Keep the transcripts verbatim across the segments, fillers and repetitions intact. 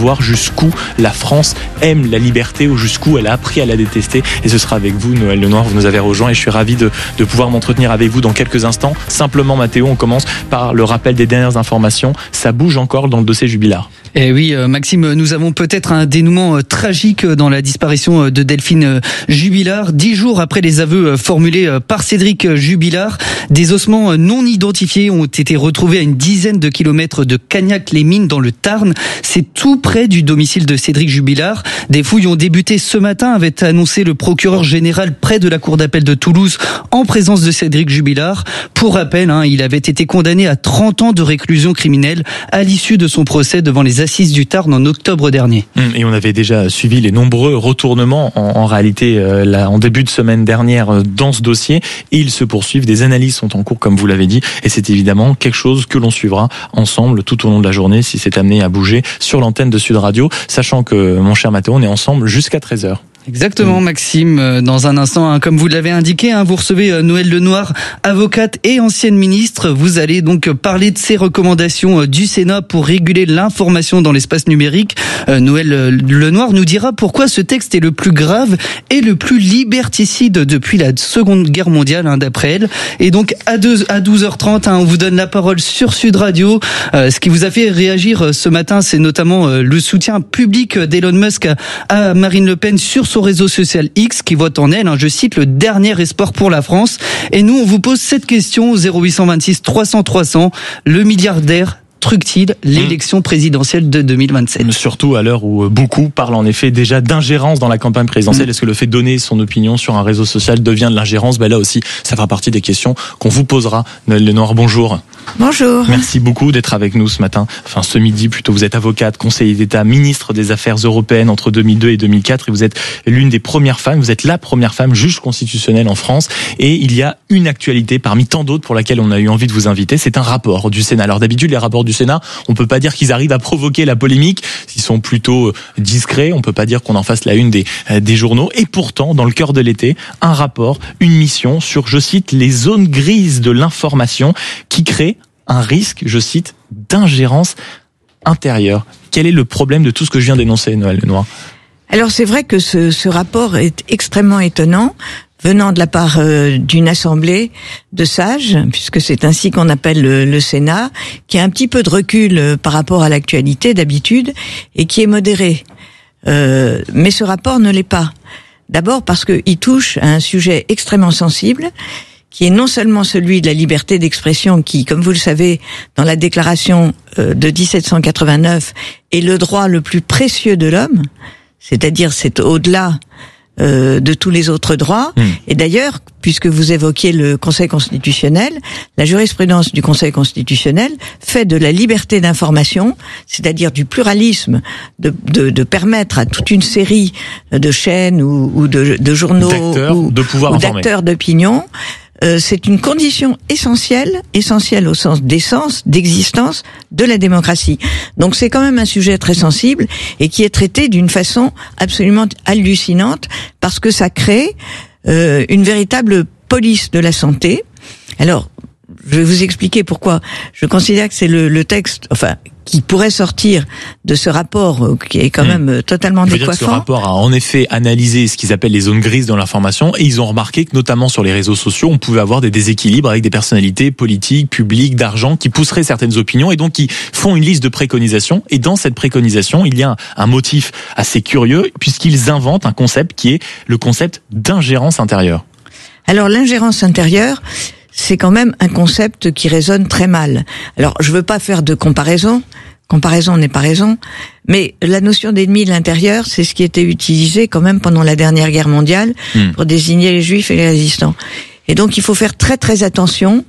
voir jusqu'où la France aime la liberté ou jusqu'où elle a appris à la détester. Et ce sera avec vous, Noël Lenoir, vous nous avez rejoint et je suis ravi de, de pouvoir m'entretenir avec vous dans quelques instants. Simplement, Mathéo, on commence par le rappel des dernières informations. Ça bouge encore dans le dossier Jubilard. Eh oui, Maxime, nous avons peut-être un dénouement tragique dans la disparition de Delphine Jubilard. Dix jours après les aveux formulés par Cédric Jubilard, des ossements non identifiés ont été retrouvés à une dizaine de kilomètres de Cagnac-les-Mines dans le Tarn. C'est tout près du domicile de Cédric Jubilard. Des fouilles ont débuté ce matin, avait annoncé le procureur général près de la cour d'appel de Toulouse en présence de Cédric Jubilard. Pour rappel, hein, il avait été condamné à trente ans de réclusion criminelle à l'issue de son procès devant les assises du Tarn en octobre dernier. Et on avait déjà suivi les nombreux retournements en, en réalité euh, là, en début de semaine dernière euh, dans ce dossier et ils se poursuivent. Des analyses sont en cours comme vous l'avez dit et c'est évidemment quelque chose que l'on suivra ensemble tout au long de la journée si c'est amené à bouger sur l'antenne de Sud Radio, sachant que mon cher Mathéo, on est ensemble jusqu'à treize heures. Exactement, Maxime. Dans un instant, hein, comme vous l'avez indiqué, hein, vous recevez Noël Lenoir, avocate et ancienne ministre. Vous allez donc parler de ces recommandations du Sénat pour réguler l'information dans l'espace numérique. Euh, Noël Lenoir nous dira pourquoi ce texte est le plus grave et le plus liberticide depuis la Seconde Guerre mondiale, hein, d'après elle. Et donc à, deux, à douze heures trente, hein, on vous donne la parole sur Sud Radio. Euh, ce qui vous a fait réagir ce matin, c'est notamment euh, le soutien public d'Elon Musk à, à Marine Le Pen sur son réseau social X qui voit en elle, hein, je cite, le dernier espoir pour la France. Et nous, on vous pose cette question au zéro huit cent vingt-six trois cents trois cents. Le milliardaire truque-t-il l'élection présidentielle de deux mille vingt-sept ? Surtout à l'heure où beaucoup parlent en effet déjà d'ingérence dans la campagne présidentielle. Mmh. Est-ce que le fait de donner son opinion sur un réseau social devient de l'ingérence ? Ben là aussi, ça fera partie des questions qu'on vous posera. Noël Lenoir, bonjour. Bonjour. Merci beaucoup d'être avec nous ce matin. Enfin, ce midi plutôt. Vous êtes avocate, conseiller d'État, ministre des Affaires européennes entre deux mille deux et deux mille quatre et vous êtes l'une des premières femmes, vous êtes la première femme juge constitutionnelle en France et il y a une actualité parmi tant d'autres pour laquelle on a eu envie de vous inviter. C'est un rapport du Sénat. Alors d'habitude, les rapports du Sénat, on peut pas dire qu'ils arrivent à provoquer la polémique. Ils sont plutôt discrets. On peut pas dire qu'on en fasse la une des, des journaux. Et pourtant, dans le cœur de l'été, un rapport, une mission sur, je cite, les zones grises de l'information qui créent un risque, je cite, d'ingérence intérieure. Quel est le problème de tout ce que je viens d'énoncer, Noël Lenoir ? Alors c'est vrai que ce, ce rapport est extrêmement étonnant, venant de la part euh, d'une assemblée de sages, puisque c'est ainsi qu'on appelle le, le Sénat, qui a un petit peu de recul euh, par rapport à l'actualité d'habitude, et qui est modéré. Euh, mais ce rapport ne l'est pas. D'abord parce qu'il touche à un sujet extrêmement sensible, qui est non seulement celui de la liberté d'expression, qui, comme vous le savez, dans la déclaration euh, de dix-sept cent quatre-vingt-neuf, est le droit le plus précieux de l'homme, c'est-à-dire c'est au-delà Euh, de tous les autres droits. Mmh. Et d'ailleurs, puisque vous évoquiez le Conseil constitutionnel, la jurisprudence du Conseil constitutionnel fait de la liberté d'information, c'est-à-dire du pluralisme, de, de, de permettre à toute une série de chaînes ou, ou de, de journaux d'acteurs, ou, de pouvoir ou informer. d'acteurs d'opinion, euh, c'est une condition essentielle, essentielle au sens d'essence, d'existence de la démocratie. Donc c'est quand même un sujet très sensible et qui est traité d'une façon absolument hallucinante parce que ça crée euh, une véritable police de la santé. Alors, je vais vous expliquer pourquoi. Je considère que c'est le, le texte, enfin, qui pourrait sortir de ce rapport euh, qui est quand mmh. même totalement Je veux décoiffant. dire que ce rapport a en effet analysé ce qu'ils appellent les zones grises dans l'information et ils ont remarqué que notamment sur les réseaux sociaux, on pouvait avoir des déséquilibres avec des personnalités politiques, publiques, d'argent qui pousseraient certaines opinions et donc qui font une liste de préconisations. Et dans cette préconisation, il y a un, un motif assez curieux puisqu'ils inventent un concept qui est le concept d'ingérence intérieure. Alors l'ingérence intérieure, c'est quand même un concept qui résonne très mal. Alors, je veux pas faire de comparaison. Comparaison n'est pas raison. Mais la notion d'ennemi de l'intérieur, c'est ce qui était utilisé quand même pendant la dernière guerre mondiale mmh. pour désigner les juifs et les résistants. Et donc, il faut faire très très attention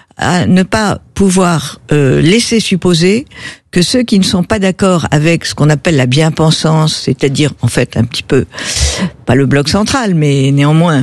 à ne pas pouvoir euh, laisser supposer que ceux qui ne sont pas d'accord avec ce qu'on appelle la bien-pensance, c'est-à-dire en fait un petit peu, pas le bloc central, mais néanmoins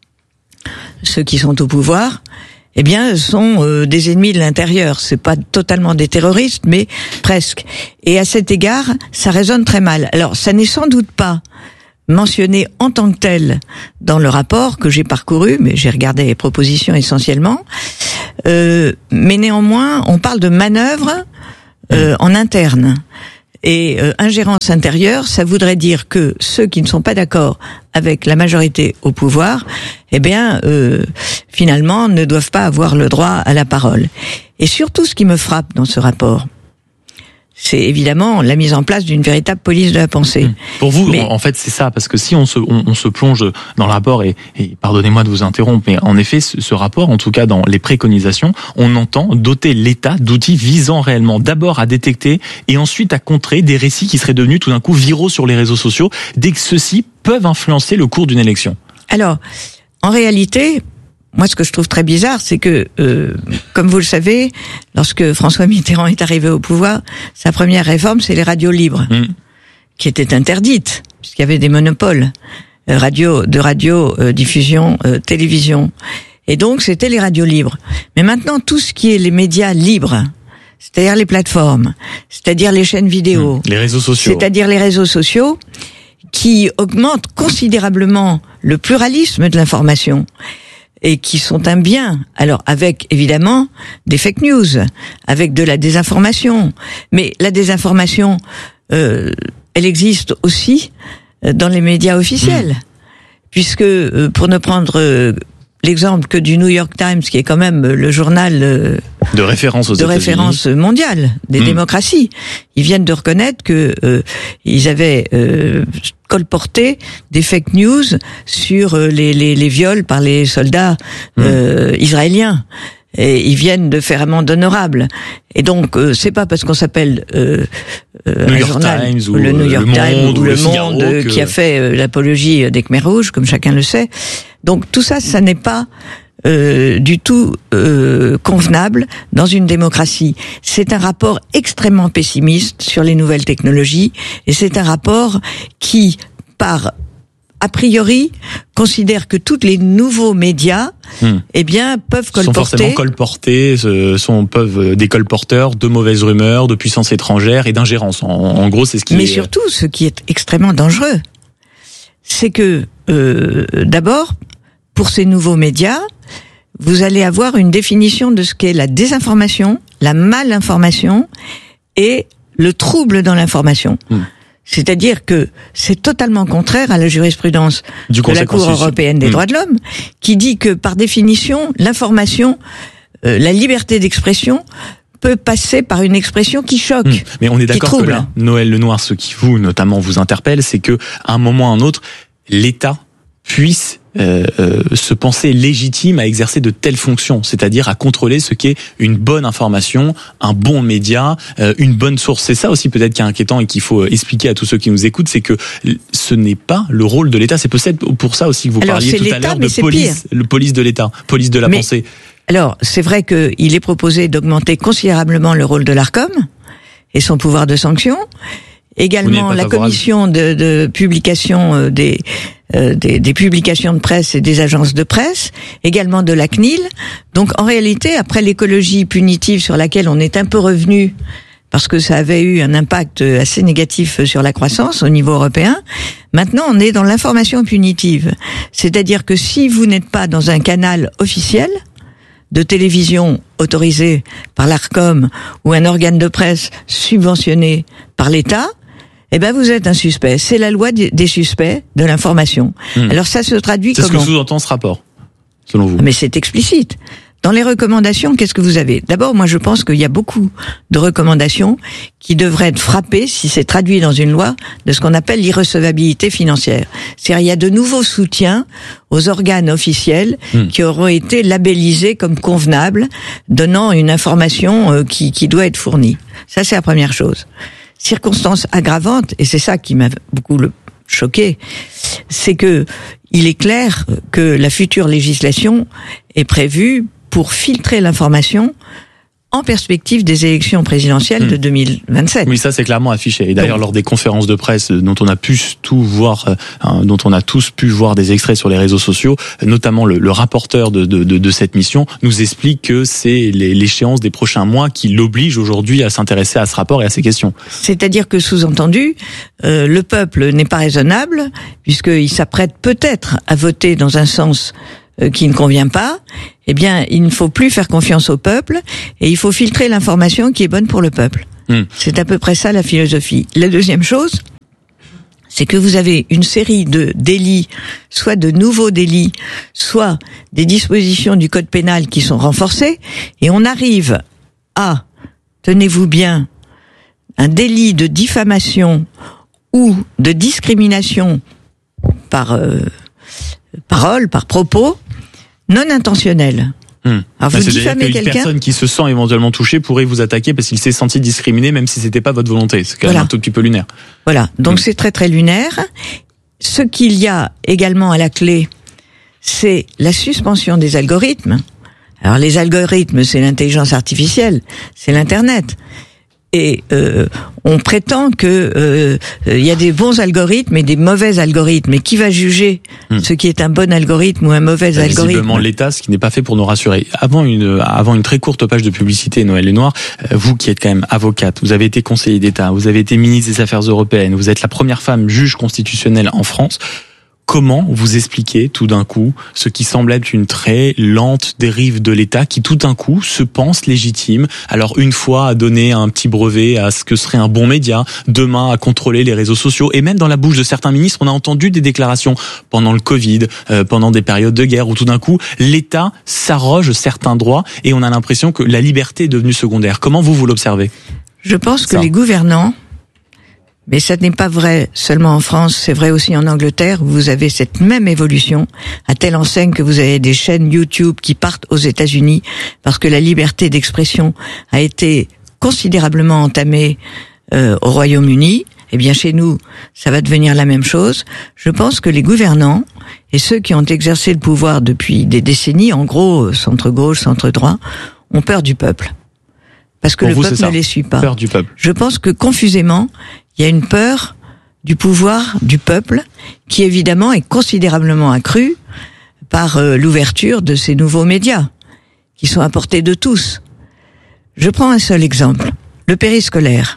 ceux qui sont au pouvoir, eh bien, sont euh, des ennemis de l'intérieur. C'est pas totalement des terroristes, mais presque. Et à cet égard, ça résonne très mal. Alors, ça n'est sans doute pas mentionné en tant que tel dans le rapport que j'ai parcouru, mais j'ai regardé les propositions essentiellement. Euh, mais néanmoins, on parle de manœuvres euh, en interne. Et euh, ingérence intérieure, ça voudrait dire que ceux qui ne sont pas d'accord avec la majorité au pouvoir, eh bien, euh, finalement, ne doivent pas avoir le droit à la parole. Et surtout, ce qui me frappe dans ce rapport, c'est évidemment la mise en place d'une véritable police de la pensée. Pour vous, mais, en fait, c'est ça, parce que si on se, on, on se plonge dans le rapport, et, et pardonnez-moi de vous interrompre, mais en effet, ce, ce rapport, en tout cas dans les préconisations, on entend doter l'État d'outils visant réellement d'abord à détecter et ensuite à contrer des récits qui seraient devenus tout d'un coup viraux sur les réseaux sociaux, dès que ceux-ci peuvent influencer le cours d'une élection. Alors, en réalité, moi, ce que je trouve très bizarre, c'est que, euh, comme vous le savez, lorsque François Mitterrand est arrivé au pouvoir, sa première réforme, c'est les radios libres, mmh. qui étaient interdites, puisqu'il y avait des monopoles euh, radio, de radio, euh, diffusion, euh, télévision. Et donc, c'était les radios libres. Mais maintenant, tout ce qui est les médias libres, c'est-à-dire les plateformes, c'est-à-dire les chaînes vidéo, mmh. les réseaux sociaux, c'est-à-dire les réseaux sociaux, qui augmentent considérablement le pluralisme de l'information, et qui sont un bien, alors avec évidemment des fake news, avec de la désinformation, mais la désinformation, euh, elle existe aussi dans les médias officiels, mmh. puisque euh, pour ne prendre euh, l'exemple que du New York Times, qui est quand même le journal euh, de référence aux de référence mondiale des mmh. démocraties, ils viennent de reconnaître que euh, ils avaient euh, colporté des fake news sur euh, les, les, les viols par les soldats euh, mmh. israéliens. Et ils viennent de faire amende honorable. Et donc, euh, c'est pas parce qu'on s'appelle euh, euh, un journal, Times, ou le New York le Times Monde, ou le le Figaro, Monde euh, que... qui a fait euh, l'apologie des Khmers rouges, comme chacun le sait. Donc tout ça, ça n'est pas euh, du tout euh, convenable dans une démocratie. C'est un rapport extrêmement pessimiste sur les nouvelles technologies, et c'est un rapport qui, par a priori, considère que tous les nouveaux médias, hmm. eh bien, peuvent colporter. Sont forcément colportés, sont peuvent des colporteurs de mauvaises rumeurs, de puissances étrangères et d'ingérence. En, en gros, c'est ce qui. Mais est... surtout, ce qui est extrêmement dangereux, c'est que euh, d'abord, pour ces nouveaux médias, vous allez avoir une définition de ce qu'est la désinformation, la malinformation et le trouble dans l'information. Hmm. C'est-à-dire que c'est totalement contraire à la jurisprudence du de la Cour européenne des mmh. droits de l'homme, qui dit que par définition, l'information, euh, la liberté d'expression peut passer par une expression qui choque. Mmh. Mais on est d'accord que là, Noël Lenoir, ce qui vous, notamment, vous interpelle, c'est que à un moment ou à un autre, l'État puisse euh, euh, se penser légitime à exercer de telles fonctions, c'est-à-dire à contrôler ce qu'est une bonne information, un bon média, euh, une bonne source. C'est ça aussi peut-être qui est inquiétant et qu'il faut expliquer à tous ceux qui nous écoutent, c'est que ce n'est pas le rôle de l'État. C'est peut-être pour ça aussi que vous alors, parliez tout à l'heure de police, le police de l'État, police de la mais, pensée. Alors, c'est vrai qu'il est proposé d'augmenter considérablement le rôle de l'Arcom et son pouvoir de sanction. Également, la commission de, de publication des, euh, des des publications de presse et des agences de presse, également de la C N I L. Donc, en réalité, après l'écologie punitive sur laquelle on est un peu revenu, parce que ça avait eu un impact assez négatif sur la croissance au niveau européen, maintenant on est dans l'information punitive. C'est-à-dire que si vous n'êtes pas dans un canal officiel de télévision autorisé par l'Arcom ou un organe de presse subventionné par l'État, eh ben vous êtes un suspect. C'est la loi des suspects de l'information. Mmh. Alors ça se traduit comment ? C'est ce que sous-entend ce rapport, selon vous. Mais c'est explicite. Dans les recommandations, qu'est-ce que vous avez ? D'abord, moi je pense qu'il y a beaucoup de recommandations qui devraient être frappées, si c'est traduit dans une loi, de ce qu'on appelle l'irrecevabilité financière. C'est-à-dire il y a de nouveaux soutiens aux organes officiels mmh. qui auront été labellisés comme convenables, donnant une information euh, qui, qui doit être fournie. Ça, c'est la première chose. Circonstance aggravante, et c'est ça qui m'a beaucoup le choqué, c'est que il est clair que la future législation est prévue pour filtrer l'information en perspective des élections présidentielles mmh. de deux mille vingt-sept. Oui, ça c'est clairement affiché. Et d'ailleurs, Donc, lors des conférences de presse dont on a pu tout voir, hein, dont on a tous pu voir des extraits sur les réseaux sociaux, notamment le, le rapporteur de, de, de, de cette mission nous explique que c'est les, l'échéance des prochains mois qui l'oblige aujourd'hui à s'intéresser à ce rapport et à ces questions. C'est-à-dire que, sous-entendu, euh, le peuple n'est pas raisonnable, puisqu'il s'apprête peut-être à voter dans un sens euh, qui ne convient pas. Eh bien, il ne faut plus faire confiance au peuple et il faut filtrer l'information qui est bonne pour le peuple. Mmh. C'est à peu près ça la philosophie. La deuxième chose, c'est que vous avez une série de délits, soit de nouveaux délits, soit des dispositions du code pénal qui sont renforcées, et on arrive à, tenez-vous bien, un délit de diffamation ou de discrimination par euh, parole, par propos, non intentionnel. Hum. Alors vous C'est diffamez une quelqu'un, personne qui se sent éventuellement touchée pourrait vous attaquer parce qu'il s'est senti discriminé même si c'était pas votre volonté. C'est quand Voilà. même un tout petit peu lunaire. voilà. Donc Hum. c'est très très lunaire. Ce qu'il y a également à la clé, c'est la suspension des algorithmes. Alors les algorithmes, c'est l'intelligence artificielle, c'est l'internet. Et euh, on prétend que euh, il y a des bons algorithmes et des mauvais algorithmes. Et qui va juger Hmm. ce qui est un bon algorithme ou un mauvais Visiblement algorithme? l'État, ce qui n'est pas fait pour nous rassurer. Avant une, avant une très courte page de publicité, Noëlle Lenoir, euh, vous qui êtes quand même avocate, vous avez été conseiller d'État, vous avez été ministre des Affaires européennes, vous êtes la première femme juge constitutionnelle en France. Comment vous expliquez tout d'un coup ce qui semble être une très lente dérive de l'État qui tout d'un coup se pense légitime? Alors une fois à donner un petit brevet à ce que serait un bon média, demain à contrôler les réseaux sociaux, et même dans la bouche de certains ministres, on a entendu des déclarations pendant le Covid, euh, pendant des périodes de guerre où tout d'un coup l'État s'arroge certains droits et on a l'impression que la liberté est devenue secondaire. Comment vous vous l'observez? Je pense que Ça. les gouvernants, mais ça n'est pas vrai seulement en France, c'est vrai aussi en Angleterre, où vous avez cette même évolution, à telle enseigne que vous avez des chaînes YouTube qui partent aux États-Unis, parce que la liberté d'expression a été considérablement entamée euh, au Royaume-Uni. Eh bien, chez nous, ça va devenir la même chose. Je pense que les gouvernants, et ceux qui ont exercé le pouvoir depuis des décennies, en gros, centre-gauche, centre-droit, ont peur du peuple. Parce que Pour le vous, c'est peuple ça. ne les suit pas. Peur du peuple. Je pense que confusément, il y a une peur du pouvoir du peuple qui évidemment est considérablement accrue par euh, l'ouverture de ces nouveaux médias qui sont à portée de tous. Je prends un seul exemple, le périscolaire.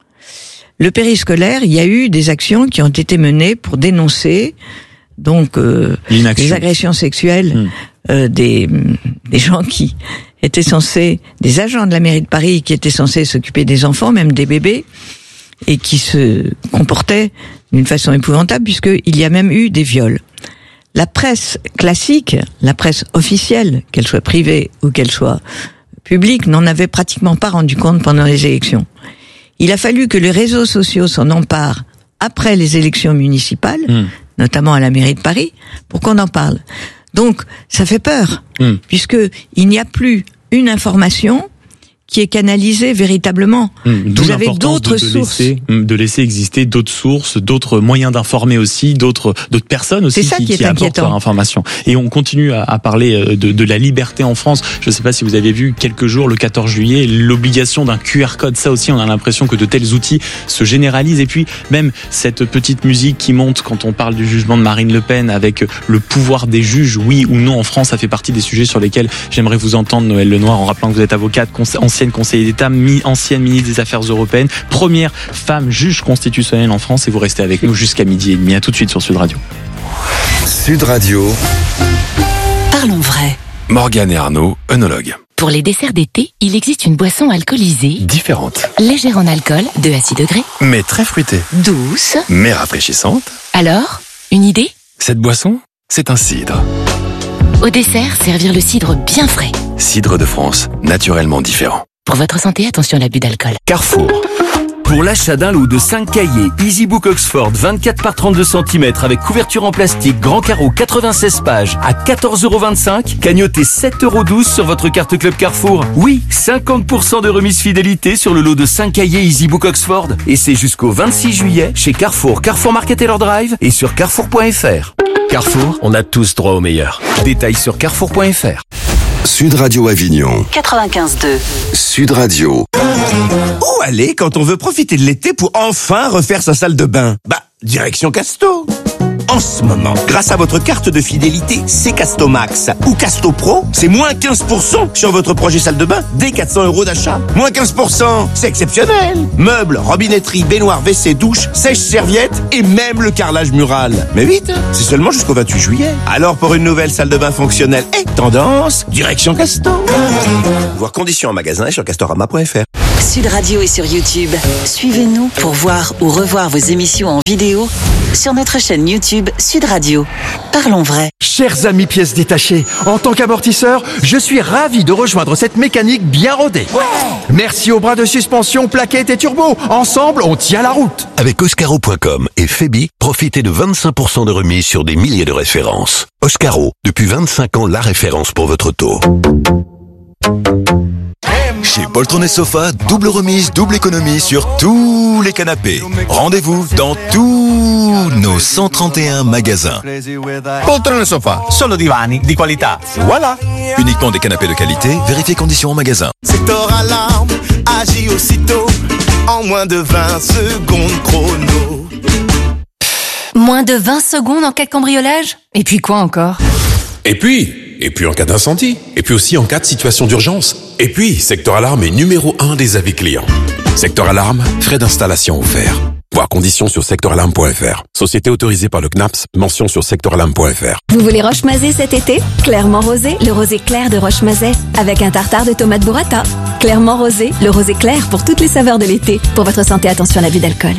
Le périscolaire, il y a eu des actions qui ont été menées pour dénoncer donc euh, L'inaction. les agressions sexuelles Mmh. euh, des des gens qui étaient censés, des agents de la mairie de Paris qui étaient censés s'occuper des enfants, même des bébés, et qui se comportaient d'une façon épouvantable, puisqu'il y a même eu des viols. La presse classique, la presse officielle, qu'elle soit privée ou qu'elle soit publique, n'en avait pratiquement pas rendu compte pendant les élections. Il a fallu que les réseaux sociaux s'en emparent après les élections municipales, Mmh. notamment à la mairie de Paris, pour qu'on en parle. Donc, ça fait peur, Mmh. puisque il n'y a plus une information qui est canalisée véritablement. Mmh, d'où Vous avez l'importance d'autres de, de sources. laisser, mmh, de laisser exister d'autres sources, d'autres moyens d'informer aussi, d'autres d'autres personnes aussi C'est ça qui, qui est qui apportent inquiétant. leur information. Et on continue à, à parler de, de la liberté en France. Je ne sais pas si vous avez vu quelques jours, le quatorze juillet, l'obligation d'un Q R code. Ça aussi, on a l'impression que de tels outils se généralisent. Et puis même cette petite musique qui monte quand on parle du jugement de Marine Le Pen avec le pouvoir des juges, oui ou non en France, ça fait partie des sujets sur lesquels j'aimerais vous entendre, Noëlle Lenoir, en rappelant que vous êtes avocate, conse- ancienne conseillère d'État, mi- ancienne ministre des Affaires européennes, première femme juge constitutionnelle en France, et vous restez avec nous jusqu'à midi et demi. À tout de suite sur Sud Radio. Sud Radio, Parlons vrai. Morgane et Arnaud, œnologues. Pour les desserts d'été, il existe une boisson alcoolisée, Différentes, légère en alcool, deux à six degrés, mais très fruitées, douce. mais rafraîchissantes. Alors, une idée? Cette boisson, c'est un cidre. Au dessert, servir le cidre bien frais. Cidre de France, naturellement différent. Pour votre santé, attention à l'abus d'alcool. Carrefour. Pour l'achat d'un lot de cinq cahiers EasyBook Oxford vingt-quatre par trente-deux centimètres avec couverture en plastique grand carreau quatre-vingt-seize pages à quatorze euros vingt-cinq, cagnotez sept euros douze sur votre carte Club Carrefour. Oui, cinquante pour cent de remise fidélité sur le lot de cinq cahiers EasyBook Oxford. Et c'est jusqu'au vingt-six juillet chez Carrefour, Carrefour Market et leur Drive et sur carrefour point f r. Carrefour, on a tous droit au meilleur. Détails sur carrefour point f r. Sud Radio Avignon. quatre-vingt-quinze deux. Sud Radio. Où aller quand on veut profiter de l'été pour enfin refaire sa salle de bain? Bah, direction Casto. En ce moment, grâce à votre carte de fidélité C Casto Max ou Casto Pro, c'est moins quinze pour cent sur votre projet salle de bain dès quatre cents euros d'achat. Moins quinze pour cent, c'est exceptionnel. Meubles, robinetterie, baignoire, W C, douche, sèche-serviette et même le carrelage mural. Mais vite, c'est seulement jusqu'au vingt-huit juillet. Alors pour une nouvelle salle de bain fonctionnelle et tendance, direction Casto. Voir conditions en magasin et sur castorama point f r. Sud Radio est sur YouTube. Suivez-nous pour voir ou revoir vos émissions en vidéo sur notre chaîne YouTube Sud Radio. Parlons vrai. Chers amis pièces détachées, en tant qu'amortisseur, je suis ravi de rejoindre cette mécanique bien rodée. Ouais. Merci aux bras de suspension, plaquettes et turbo. Ensemble, on tient la route. Avec Oscaro point com et Febi, profitez de vingt-cinq pour cent de remise sur des milliers de références. Oscaro, depuis vingt-cinq ans, la référence pour votre auto. Chez Poltron et Sofa, double remise, double économie sur tous les canapés. Rendez-vous dans tous nos cent trente et un magasins. Poltron et Sofa, solo divani di qualità. Voilà. Uniquement des canapés de qualité, vérifiez conditions en magasin. Secteur Alarme agit aussitôt en moins de vingt secondes chrono. Moins de vingt secondes en cas de cambriolage? Et puis quoi encore? Et puis, et puis en cas d'incendie, et puis aussi en cas de situation d'urgence. Et puis, Secteur Alarme est numéro un des avis clients. Secteur Alarme, frais d'installation offerts. Voir conditions sur secteur alarme point f r. Société autorisée par le C N A P S, mention sur secteur alarme point f r. Vous voulez Roche-Mazet cet été? Clairement rosé, le rosé clair de Roche-Mazet, avec un tartare de tomates burrata. Clairement rosé, le rosé clair pour toutes les saveurs de l'été. Pour votre santé, attention à l'abus d'alcool.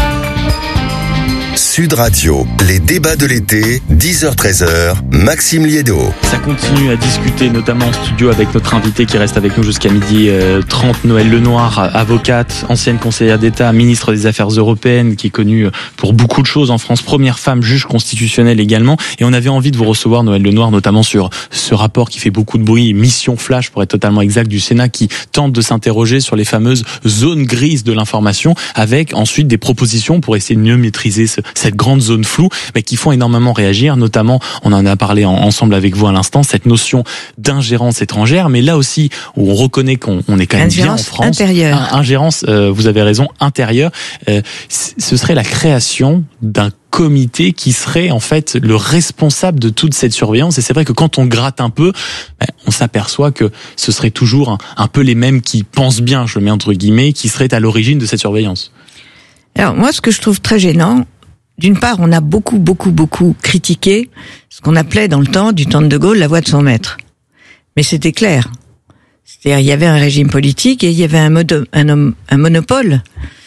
Sud Radio, les débats de l'été, dix heures treize heures, Maxime Liédo. Ça continue à discuter, notamment en studio avec notre invité qui reste avec nous jusqu'à midi trente, Noëlle Lenoir, avocate, ancienne conseillère d'État, ministre des Affaires européennes, qui est connue pour beaucoup de choses en France, première femme juge constitutionnelle également. Et on avait envie de vous recevoir, Noëlle Lenoir, notamment sur ce rapport qui fait beaucoup de bruit, Mission Flash pour être totalement exact, du Sénat, qui tente de s'interroger sur les fameuses zones grises de l'information, avec ensuite des propositions pour essayer de mieux maîtriser ce cette grande zone floue, mais qui font énormément réagir, notamment, on en a parlé en, ensemble avec vous à l'instant, cette notion d'ingérence étrangère, mais là aussi, où on reconnaît qu'on on est quand même bien en France. Intérieure. Ingérence, euh, vous avez raison, intérieure. Euh, ce serait la création d'un comité qui serait en fait le responsable de toute cette surveillance. Et c'est vrai que quand on gratte un peu, ben, on s'aperçoit que ce serait toujours un, un peu les mêmes qui pensent bien, je le mets entre guillemets, qui seraient à l'origine de cette surveillance. Alors moi, ce que je trouve très gênant, d'une part, on a beaucoup, beaucoup, beaucoup critiqué ce qu'on appelait dans le temps, du temps de De Gaulle, la voix de son maître. Mais c'était clair. C'est-à-dire, il y avait un régime politique et il y avait un, mode, un, un monopole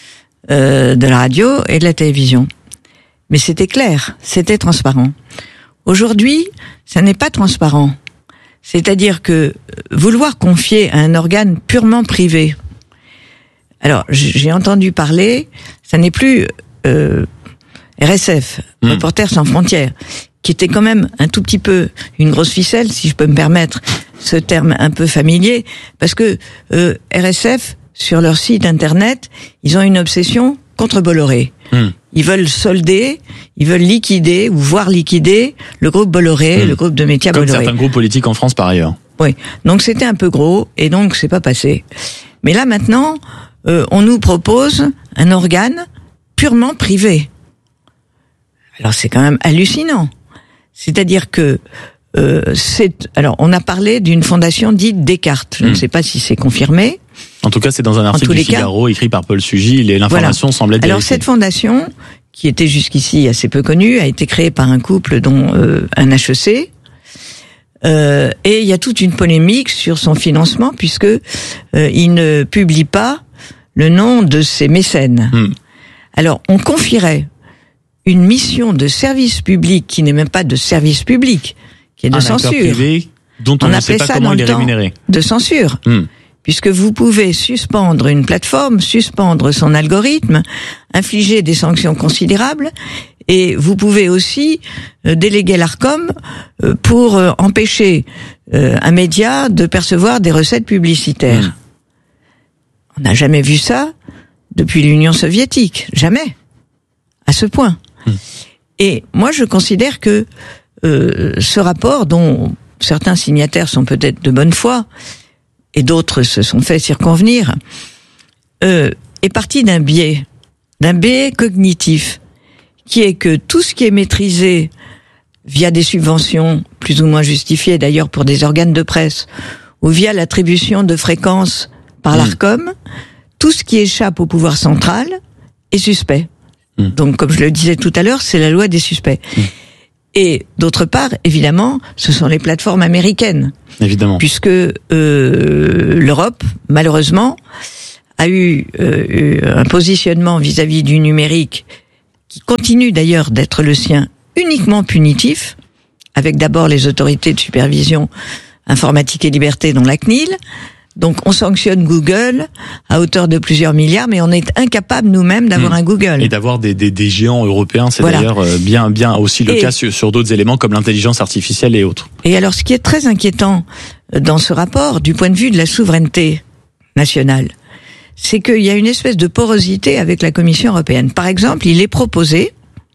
euh, de la radio et de la télévision. Mais c'était clair, c'était transparent. Aujourd'hui, ça n'est pas transparent. C'est-à-dire que vouloir confier à un organe purement privé. Alors, j'ai entendu parler, ça n'est plus... Euh, R S F, mmh. Reporters sans frontières, qui était quand même un tout petit peu une grosse ficelle, si je peux me permettre ce terme un peu familier, parce que euh, R S F, sur leur site internet, ils ont une obsession contre Bolloré. Mmh. Ils veulent solder, ils veulent liquider ou voir liquider le groupe Bolloré, mmh. le groupe de médias Bolloré. Comme certains groupes politiques en France par ailleurs. Oui, donc c'était un peu gros et donc c'est pas passé. Mais là maintenant, euh, on nous propose un organe purement privé. Alors c'est quand même hallucinant. C'est-à-dire que euh, c'est. Alors on a parlé d'une fondation dite Descartes. Je mmh. ne sais pas si c'est confirmé. En tout cas, c'est dans un article du Figaro cas, écrit par Paul Sugil et l'information voilà. semble être. Alors cette fondation, qui était jusqu'ici assez peu connue, a été créée par un couple dont euh, un H E C. Euh, et il y a toute une polémique sur son financement puisque euh, il ne publie pas le nom de ses mécènes. Mmh. Alors on confierait une mission de service public qui n'est même pas de service public, qui est de un censure. Privé dont on, on ne sait pas comment il est rémunéré. De censure. Hmm. Puisque vous pouvez suspendre une plateforme, suspendre son algorithme, infliger des sanctions considérables, et vous pouvez aussi euh, déléguer l'Arcom euh, pour euh, empêcher euh, un média de percevoir des recettes publicitaires. Hmm. On n'a jamais vu ça depuis l'Union soviétique. Jamais. À ce point. Et moi, je considère que euh, ce rapport, dont certains signataires sont peut-être de bonne foi, et d'autres se sont fait circonvenir, euh, est parti d'un biais, d'un biais cognitif, qui est que tout ce qui est maîtrisé via des subventions, plus ou moins justifiées d'ailleurs pour des organes de presse, ou via l'attribution de fréquences par mmh. l'Arcom, tout ce qui échappe au pouvoir central est suspect. Donc, comme je le disais tout à l'heure, c'est la loi des suspects. Mmh. Et d'autre part, évidemment, ce sont les plateformes américaines. Évidemment. Puisque euh, l'Europe, malheureusement, a eu, euh, eu un positionnement vis-à-vis du numérique qui continue d'ailleurs d'être le sien, uniquement punitif, avec d'abord les autorités de supervision informatique et liberté, dont la C N I L. Donc on sanctionne Google à hauteur de plusieurs milliards, mais on est incapable nous-mêmes d'avoir mmh. un Google. Et d'avoir des, des, des géants européens, c'est voilà. d'ailleurs bien, bien aussi le et cas sur, sur d'autres éléments comme l'intelligence artificielle et autres. Et alors ce qui est très inquiétant dans ce rapport, du point de vue de la souveraineté nationale, c'est qu'il y a une espèce de porosité avec la Commission européenne. Par exemple, il est proposé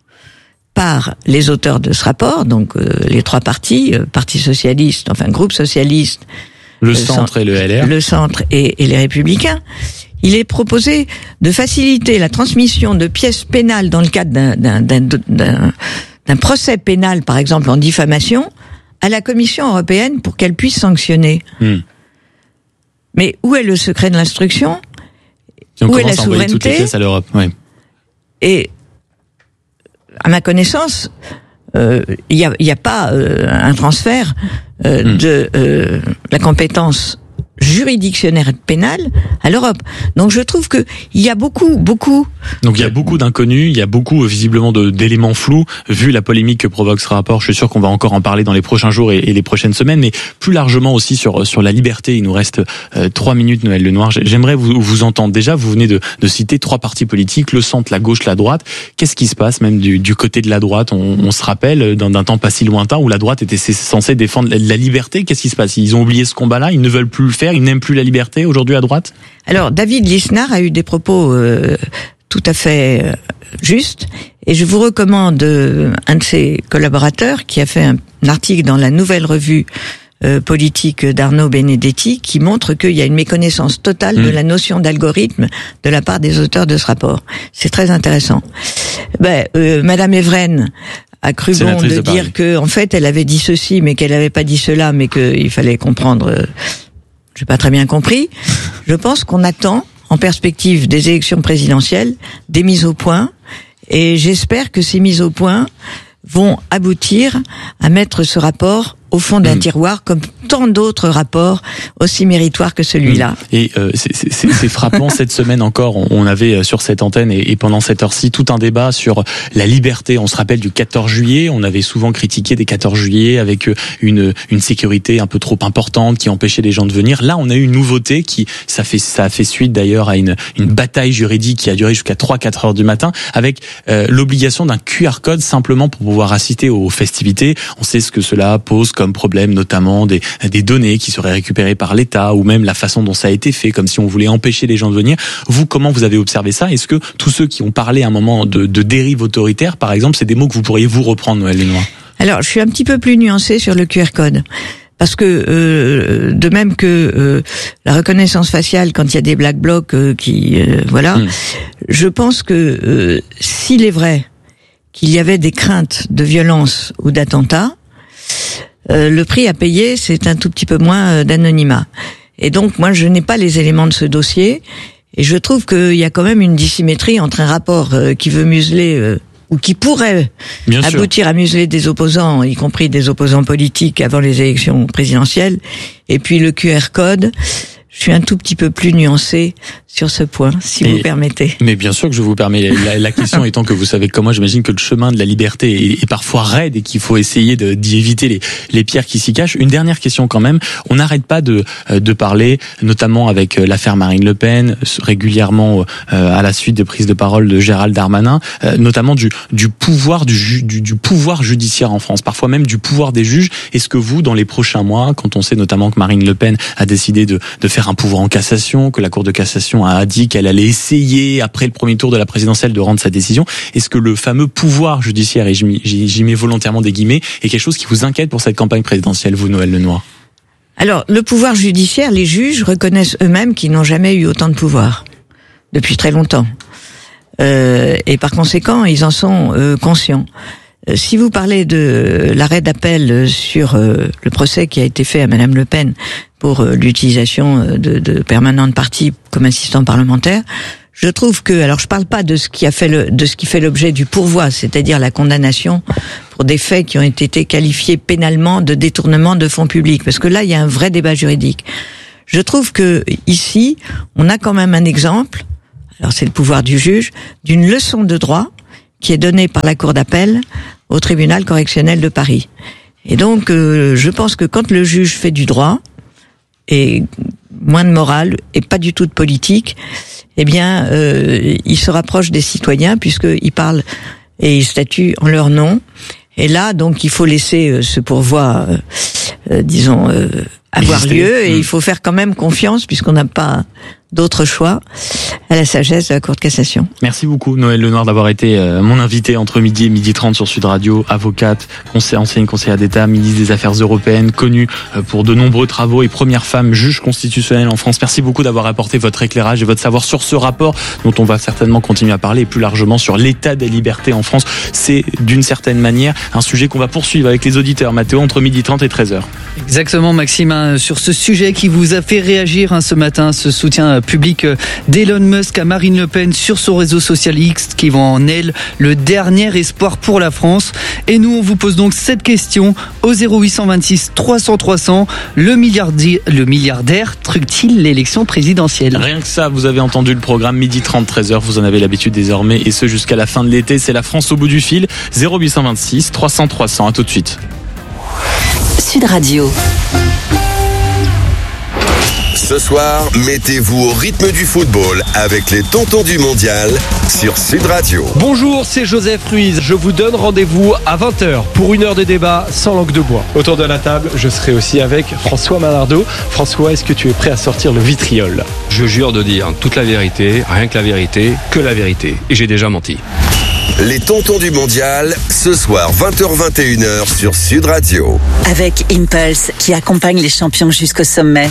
par les auteurs de ce rapport, donc euh, les trois partis, euh, Parti socialiste, enfin groupe socialiste, le, le centre, centre et le L R, le centre et, et les Républicains, il est proposé de faciliter la transmission de pièces pénales dans le cadre d'un, d'un, d'un, d'un, d'un procès pénal, par exemple en diffamation, à la Commission européenne pour qu'elle puisse sanctionner. Hmm. Mais où est le secret de l'instruction ? Si on où commence est la à envoyer toutes les pièces à l'Europe, oui. Et à ma connaissance, il euh, n'y a, y a pas euh, un transfert euh, mmh. de euh, la compétence juridictionnaire et pénale à l'Europe. Donc je trouve que il y a beaucoup, beaucoup. Donc il y a beaucoup d'inconnus, il y a beaucoup visiblement de, d'éléments flous. Vu la polémique que provoque ce rapport, je suis sûr qu'on va encore en parler dans les prochains jours et, et les prochaines semaines. Mais plus largement aussi sur sur la liberté. Il nous reste euh, trois minutes, Noël Lenoir. J'aimerais vous vous entendre. Déjà, vous venez de, de citer trois partis politiques, le centre, la gauche, la droite. Qu'est-ce qui se passe même du, du côté de la droite ? On, on se rappelle d'un, d'un temps pas si lointain où la droite était censée défendre la, la liberté. Qu'est-ce qui se passe ? Ils ont oublié ce combat-là. Ils ne veulent plus le faire. Ils n'aiment plus la liberté aujourd'hui à droite ? Alors, David Lisnard a eu des propos euh, tout à fait euh, justes, et je vous recommande euh, un de ses collaborateurs qui a fait un, un article dans la Nouvelle Revue euh, politique d'Arnaud Benedetti qui montre qu'il y a une méconnaissance totale mmh. de la notion d'algorithme de la part des auteurs de ce rapport. C'est très intéressant. Ben, euh, Madame Evren a cru bon de, de dire que, en fait, elle avait dit ceci, mais qu'elle n'avait pas dit cela, mais qu'il fallait comprendre. Euh, J'ai pas très bien compris. Je pense qu'on attend, en perspective des élections présidentielles, des mises au point, et j'espère que ces mises au point vont aboutir à mettre ce rapport au fond d'un mmh. tiroir, comme tant d'autres rapports aussi méritoires que celui-là. Et euh, c'est, c'est, c'est frappant, cette semaine encore, on, on avait sur cette antenne et, et pendant cette heure-ci tout un débat sur la liberté. On se rappelle du quatorze juillet, on avait souvent critiqué des quatorze juillet avec une, une sécurité un peu trop importante qui empêchait les gens de venir. Là, on a eu une nouveauté qui, ça fait, ça a fait suite d'ailleurs à une, une bataille juridique qui a duré jusqu'à trois quatre heures du matin, avec euh, l'obligation d'un Q R code simplement pour pouvoir assister aux festivités. On sait ce que cela pose comme problème, notamment des, des données qui seraient récupérées par l'État, ou même la façon dont ça a été fait, comme si on voulait empêcher les gens de venir. Vous, comment vous avez observé ça ? Est-ce que tous ceux qui ont parlé à un moment de, de dérive autoritaire, par exemple, c'est des mots que vous pourriez vous reprendre, Noël Lenoir ? Alors, je suis un petit peu plus nuancée sur le Q R code. Parce que euh, de même que euh, la reconnaissance faciale quand il y a des black blocs euh, qui euh, voilà, mmh. je pense que euh, s'il est vrai qu'il y avait des craintes de violence ou d'attentat, euh, le prix à payer c'est un tout petit peu moins euh, d'anonymat. Et donc moi je n'ai pas les éléments de ce dossier et je trouve qu'il y a quand même une dissymétrie entre un rapport euh, qui veut museler euh, ou qui pourrait Bien aboutir sûr. à museler des opposants, y compris des opposants politiques avant les élections présidentielles, et puis le Q R code. Je suis un tout petit peu plus nuancé sur ce point, si et, vous permettez. Mais bien sûr que je vous permets. La, la question étant que vous savez comme moi, j'imagine que le chemin de la liberté est, est parfois raide et qu'il faut essayer de, d'y éviter les, les pierres qui s'y cachent. Une dernière question quand même. On n'arrête pas de, de parler, notamment avec l'affaire Marine Le Pen, régulièrement euh, à la suite de prises de parole de Gérald Darmanin, euh, notamment du, du pouvoir du, ju, du, du pouvoir judiciaire en France, parfois même du pouvoir des juges. Est-ce que vous, dans les prochains mois, quand on sait notamment que Marine Le Pen a décidé de, de faire un pouvoir en cassation, que la Cour de cassation a dit qu'elle allait essayer, après le premier tour de la présidentielle, de rendre sa décision. Est-ce que le fameux pouvoir judiciaire, et j'y mets volontairement des guillemets, est quelque chose qui vous inquiète pour cette campagne présidentielle, vous, Noël Lenoir ? Alors, le pouvoir judiciaire, les juges reconnaissent eux-mêmes qu'ils n'ont jamais eu autant de pouvoir, depuis très longtemps. Euh, et par conséquent, ils en sont euh, conscients. Euh, si vous parlez de l'arrêt d'appel sur euh, le procès qui a été fait à Madame Le Pen pour euh, l'utilisation de, de permanents de parti comme assistant parlementaire, je trouve que, alors je parle pas de ce qui a fait le, de ce qui fait l'objet du pourvoi, c'est-à-dire la condamnation pour des faits qui ont été qualifiés pénalement de détournement de fonds publics, parce que là il y a un vrai débat juridique. Je trouve que ici, on a quand même un exemple, alors c'est le pouvoir du juge, d'une leçon de droit qui est donnée par la Cour d'appel au tribunal correctionnel de Paris. Et donc, euh, je pense que quand le juge fait du droit, et moins de morale, et pas du tout de politique, eh bien, euh, il se rapproche des citoyens, puisqu'il parle et il statue en leur nom. Et là, donc, il faut laisser euh, ce pourvoi, euh, euh, disons, euh, avoir Exister. lieu, et mmh. il faut faire quand même confiance, puisqu'on n'a pas d'autre choix, à la sagesse de la Cour de cassation. Merci beaucoup, Noëlle Lenoir, d'avoir été euh, mon invité entre midi et midi trente sur Sud Radio, avocate, conseil, ancienne conseillère d'État, ministre des Affaires européennes, connue euh, pour de nombreux travaux et première femme juge constitutionnelle en France. Merci beaucoup d'avoir apporté votre éclairage et votre savoir sur ce rapport dont on va certainement continuer à parler, et plus largement sur l'état des libertés en France. C'est d'une certaine manière un sujet qu'on va poursuivre avec les auditeurs, Mathéo, entre midi trente et treize heures. Exactement, Maxime, hein, sur ce sujet qui vous a fait réagir hein, ce matin, ce soutien public d'Elon Musk à Marine Le Pen sur son réseau social X, qui vend en elle le dernier espoir pour la France. Et nous, on vous pose donc cette question au zéro huit cent vingt-six trois cents trois cents. Le milliardaire, le milliardaire truque-t-il l'élection présidentielle? Rien que ça, vous avez entendu le programme midi trente, treize heures. Vous en avez l'habitude désormais, et ce jusqu'à la fin de l'été. C'est la France au bout du fil. zéro huit cent vingt-six trois cents trois cents. À tout de suite. Sud Radio. Ce soir, mettez-vous au rythme du football avec les tontons du mondial sur Sud Radio. Bonjour, c'est Joseph Ruiz. Je vous donne rendez-vous à vingt heures pour une heure de débat sans langue de bois. Autour de la table, je serai aussi avec François Manardo. François, est-ce que tu es prêt à sortir le vitriol? Je jure de dire toute la vérité, rien que la vérité, que la vérité. Et j'ai déjà menti. Les tontons du mondial, ce soir vingt heures vingt et une heures sur Sud Radio. Avec Impulse qui accompagne les champions jusqu'au sommet.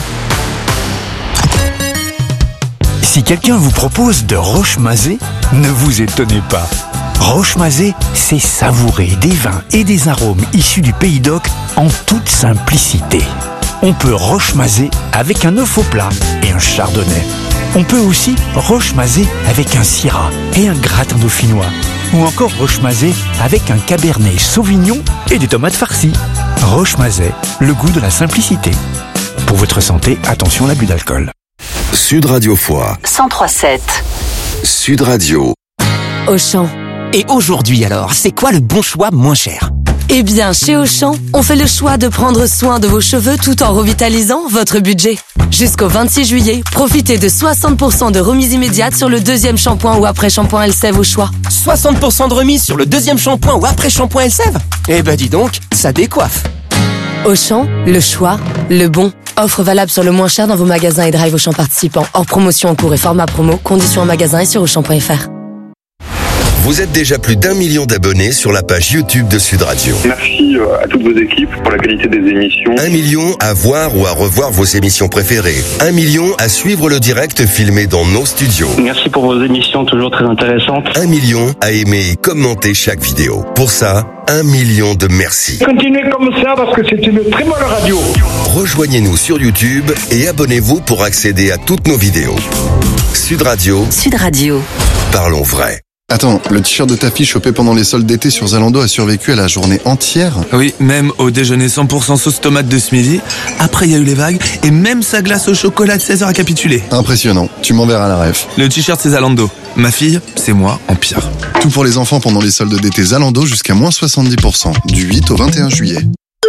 Si quelqu'un vous propose de Roche-Mazet, ne vous étonnez pas. Roche-Mazet, c'est savourer des vins et des arômes issus du Pays d'Oc en toute simplicité. On peut Roche-Mazet avec un œuf au plat et un chardonnay. On peut aussi Roche-Mazet avec un syrah et un gratin dauphinois. Ou encore Roche-Mazet avec un cabernet sauvignon et des tomates farcies. Roche-Mazet, le goût de la simplicité. Pour votre santé, attention à l'abus d'alcool. Sud Radio Foix. cent trois sept. Sud Radio. Auchan. Et aujourd'hui alors, c'est quoi le bon choix moins cher? Eh bien, chez Auchan, on fait le choix de prendre soin de vos cheveux tout en revitalisant votre budget. Jusqu'au vingt-six juillet, profitez de soixante pour cent de remise immédiate sur le deuxième shampoing ou après-shampoing Elseve au choix. soixante pour cent de remise sur le deuxième shampoing ou après-shampoing Elseve? Eh ben dis donc, ça décoiffe. Auchan, le choix, le bon. Offre valable sur le moins cher dans vos magasins et drive Auchan participants. Hors promotion en cours et format promo. Conditions en magasin et sur auchan point f r. Vous êtes déjà plus d'un million d'abonnés sur la page YouTube de Sud Radio. Merci à toutes vos équipes pour la qualité des émissions. Un million à voir ou à revoir vos émissions préférées. Un million à suivre le direct filmé dans nos studios. Merci pour vos émissions toujours très intéressantes. Un million à aimer et commenter chaque vidéo. Pour ça, un million de merci. Continuez comme ça parce que c'est une très bonne radio. Rejoignez-nous sur YouTube et abonnez-vous pour accéder à toutes nos vidéos. Sud Radio. Sud Radio. Parlons vrai. Attends, le t-shirt de ta fille chopé pendant les soldes d'été sur Zalando a survécu à la journée entière? Oui, même au déjeuner cent pour cent sauce tomate de ce midi. Après, il y a eu les vagues et même sa glace au chocolat de seize heures a capitulé. Impressionnant. Tu m'enverras la ref. Le t-shirt, c'est Zalando. Ma fille, c'est moi en pire. Tout pour les enfants pendant les soldes d'été Zalando jusqu'à moins soixante-dix pour cent. Du huit au vingt et un juillet.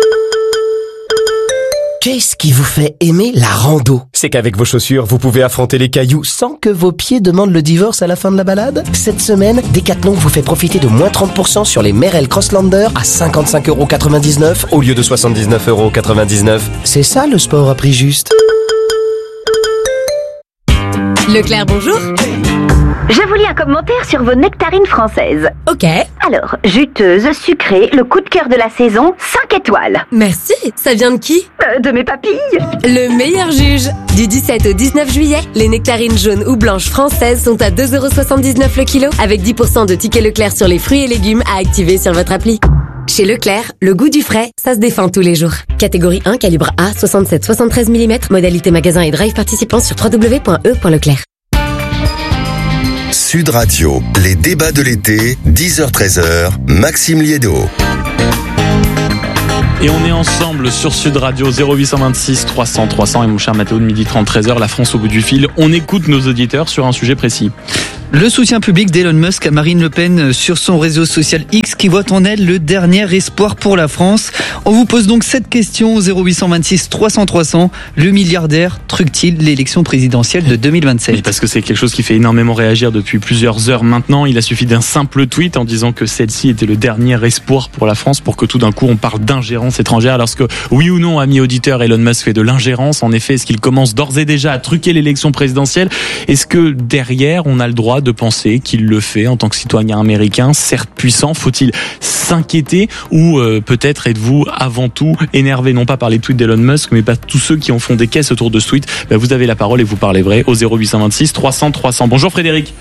Qu'est-ce qui vous fait aimer la rando? C'est qu'avec vos chaussures, vous pouvez affronter les cailloux sans que vos pieds demandent le divorce à la fin de la balade. Cette semaine, Decathlon vous fait profiter de moins trente pour cent sur les Merrell Crosslander à cinquante-cinq euros quatre-vingt-dix-neuf au lieu de soixante-dix-neuf euros quatre-vingt-dix-neuf. C'est ça le sport à prix juste. Leclerc, bonjour. Je vous lis un commentaire sur vos nectarines françaises. Ok. Alors, juteuse, sucrée, le coup de cœur de la saison, cinq étoiles. Merci. Ça vient de qui? euh, De mes papilles. Le meilleur juge. Du dix-sept au dix-neuf juillet, les nectarines jaunes ou blanches françaises sont à deux euros soixante-dix-neuf le kilo, avec dix pour cent de tickets Leclerc sur les fruits et légumes à activer sur votre appli. Chez Leclerc, le goût du frais, ça se défend tous les jours. Catégorie un, calibre A, soixante-sept soixante-treize millimètres, modalité magasin et drive participant sur w w w point e point leclerc. Sud Radio, les débats de l'été, dix heures treize heures, Maxime Liédo. Et on est ensemble sur Sud Radio zéro huit cent vingt-six trois cents trois cents et mon cher Mathéo de midi trente treize heures, la France au bout du fil. On écoute nos auditeurs sur un sujet précis. Le soutien public d'Elon Musk à Marine Le Pen sur son réseau social X qui voit en elle le dernier espoir pour la France. On vous pose donc cette question au zéro huit cent vingt-six trois cents trois cents. Le milliardaire truque-t-il l'élection présidentielle de deux mille vingt-sept ? Oui, parce que c'est quelque chose qui fait énormément réagir depuis plusieurs heures maintenant. Il a suffi d'un simple tweet en disant que celle-ci était le dernier espoir pour la France pour que tout d'un coup on parle d'ingérence étrangère. Alors que oui ou non, amis auditeurs, Elon Musk fait de l'ingérence. En effet, est-ce qu'il commence d'ores et déjà à truquer l'élection présidentielle ? Est-ce que derrière on a le droit de penser qu'il le fait en tant que citoyen américain, certes puissant? Faut-il s'inquiéter ou euh, peut-être êtes-vous avant tout énervé, non pas par les tweets d'Elon Musk, mais par tous ceux qui en font des caisses autour de ce tweet? Ben, vous avez la parole et vous parlez vrai au zéro huit cent vingt-six trois cents trois cents. Bonjour Frédéric.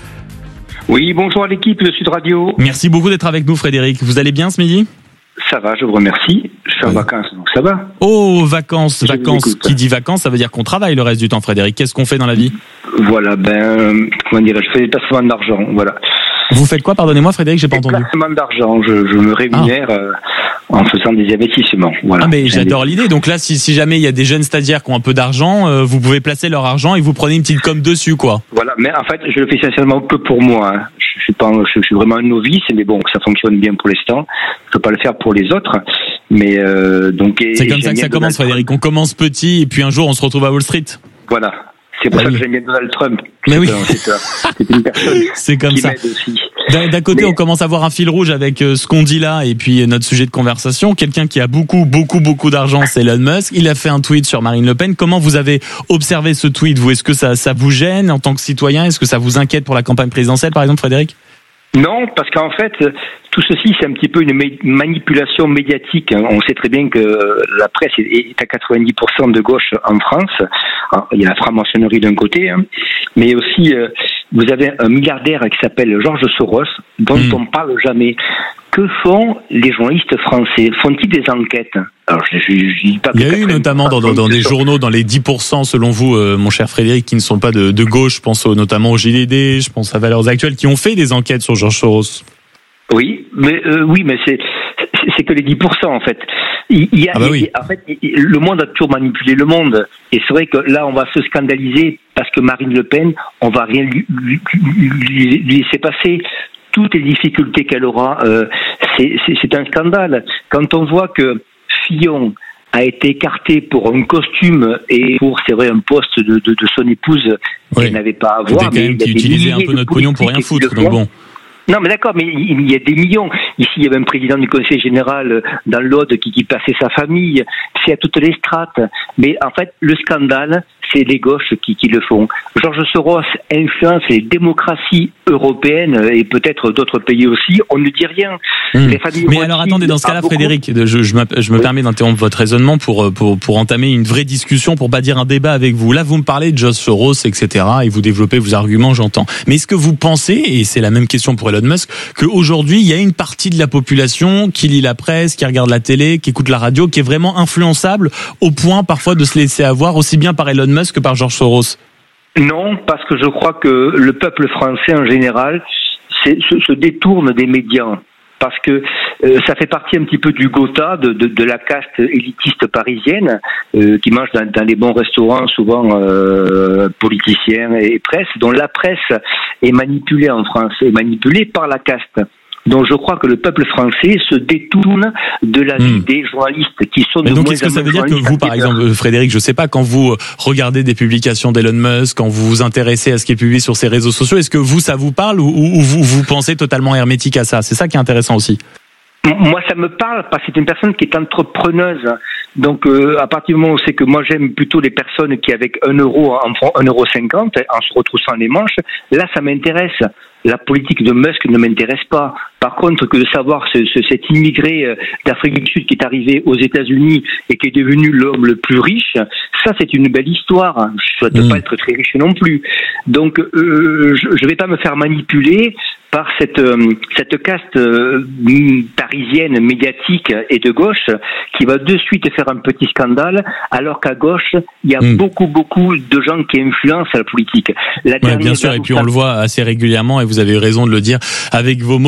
Oui, bonjour à l'équipe de Sud Radio. Merci beaucoup d'être avec nous Frédéric. Vous allez bien ce midi ? Ça va, je vous remercie. Je suis en vacances, donc ça va. Oh, vacances, je vacances. Qui dit vacances, ça veut dire qu'on travaille le reste du temps, Frédéric. Qu'est-ce qu'on fait dans la vie ? Voilà, ben, comment dire, je fais des placements d'argent, voilà. Vous faites quoi, pardonnez-moi Frédéric, j'ai pas des entendu. Des placements d'argent, je, je me rémunère ah. euh, en faisant des investissements, voilà. Ah mais j'adore l'idée, donc là, si, si jamais il y a des jeunes stagiaires qui ont un peu d'argent, euh, vous pouvez placer leur argent et vous prenez une petite com dessus, quoi. Voilà, mais en fait, je le fais essentiellement que pour moi, hein. Je suis pas, je suis vraiment un novice, mais bon, ça fonctionne bien pour l'instant. Je peux pas le faire pour les autres, mais euh, donc. C'est comme ça que ça commence, Frédéric. On commence petit et puis un jour on se retrouve à Wall Street. Voilà. C'est pour bah ça oui. que j'aime bien Donald Trump. Mais c'est oui. Un, c'est, un, c'est une personne c'est comme qui ça. m'aide aussi. D'un, d'un côté, mais... on commence à voir un fil rouge avec ce qu'on dit là et puis notre sujet de conversation. Quelqu'un qui a beaucoup, beaucoup, beaucoup d'argent, c'est Elon Musk. Il a fait un tweet sur Marine Le Pen. Comment vous avez observé ce tweet, vous ? Est-ce que ça, ça vous gêne en tant que citoyen ? Est-ce que ça vous inquiète pour la campagne présidentielle, par exemple, Frédéric ? Non, parce qu'en fait, tout ceci, c'est un petit peu une manipulation médiatique. On sait très bien que la presse est à quatre-vingt-dix pour cent de gauche en France. Il y a la franc-maçonnerie d'un côté, mais aussi, vous avez un milliardaire qui s'appelle Georges Soros, dont mmh. on parle jamais. Que font les journalistes français ? Font-ils des enquêtes ? Alors, je, je, je dis pas Il y a eu notamment dans, dans, dans des journaux, dans les dix pour cent selon vous, euh, mon cher Frédéric, qui ne sont pas de, de gauche, je pense au, notamment au J D D, je pense à Valeurs Actuelles, qui ont fait des enquêtes sur Georges Soros. Oui, mais euh, oui, mais c'est, c'est c'est que les dix pour cent en fait. Il y a, ah bah oui. En fait, le monde a toujours manipulé le monde, et c'est vrai que là, on va se scandaliser parce que Marine Le Pen, on va rien lui, lui, lui, lui laisser passer. Toutes les difficultés qu'elle aura, euh, c'est, c'est, c'est un scandale. Quand on voit que Fillon a été écarté pour un costume et pour, c'est vrai, un poste de, de, de son épouse oui. qu'elle n'avait pas à avoir. C'était quand même qui utilisait un peu notre pognon pour rien foutre, donc bon. Non, mais d'accord, mais il y a des millions. Ici, il y avait un président du Conseil général dans l'Aude qui, qui passait sa famille. C'est à toutes les strates. Mais en fait, le scandale, c'est les gauches qui, qui le font. Georges Soros influence les démocraties européennes et peut-être d'autres pays aussi. On ne dit rien. Mmh. Les familles mais alors attendez, dans ce cas-là, Frédéric, je, je, je me oui. permets d'interrompre votre raisonnement pour, pour, pour entamer une vraie discussion, pour pas dire un débat avec vous. Là, vous me parlez de Georges Soros, et cetera, et vous développez vos arguments, j'entends. Mais est-ce que vous pensez, et c'est la même question pour Elon Musk, qu'aujourd'hui, il y a une partie de la population qui lit la presse, qui regarde la télé, qui écoute la radio, qui est vraiment influençable au point parfois de se laisser avoir aussi bien par Elon Musk que par Georges Soros? Non, parce que je crois que le peuple français en général c'est, se, se détourne des médias. Parce que euh, ça fait partie un petit peu du Gotha, de, de, de la caste élitiste parisienne, euh, qui mange dans, dans les bons restaurants, souvent euh, politiciens et presse, dont la presse est manipulée en France, est manipulée par la caste. Donc je crois que le peuple français se détourne de la vie mmh. des journalistes qui sont de donc moins est-ce que ça veut dire que vous, par exemple, Frédéric, je sais pas, quand vous regardez des publications d'Elon Musk, quand vous vous intéressez à ce qui est publié sur ses réseaux sociaux, est-ce que vous, ça vous parle ou, ou vous, vous pensez totalement hermétique à ça? C'est ça qui est intéressant aussi. Moi, ça me parle parce que c'est une personne qui est entrepreneuse. Donc, euh, à partir du moment où c'est que moi, j'aime plutôt les personnes qui, avec un euro, en font un euro cinquante, en se retroussant les manches, là, ça m'intéresse. La politique de Musk ne m'intéresse pas. Par contre, que de savoir ce, ce, cet immigré d'Afrique du Sud qui est arrivé aux États-Unis et qui est devenu l'homme le plus riche, ça, c'est une belle histoire. Je souhaite mmh. pas être très riche non plus. Donc, euh, je ne vais pas me faire manipuler par cette euh, cette caste euh, parisienne médiatique et de gauche qui va de suite faire un petit scandale, alors qu'à gauche il y a mmh. beaucoup beaucoup de gens qui influencent la politique. La ouais, bien sûr, et puis on le voit assez régulièrement, et vous avez eu raison de le dire avec vos mots sur l'antenne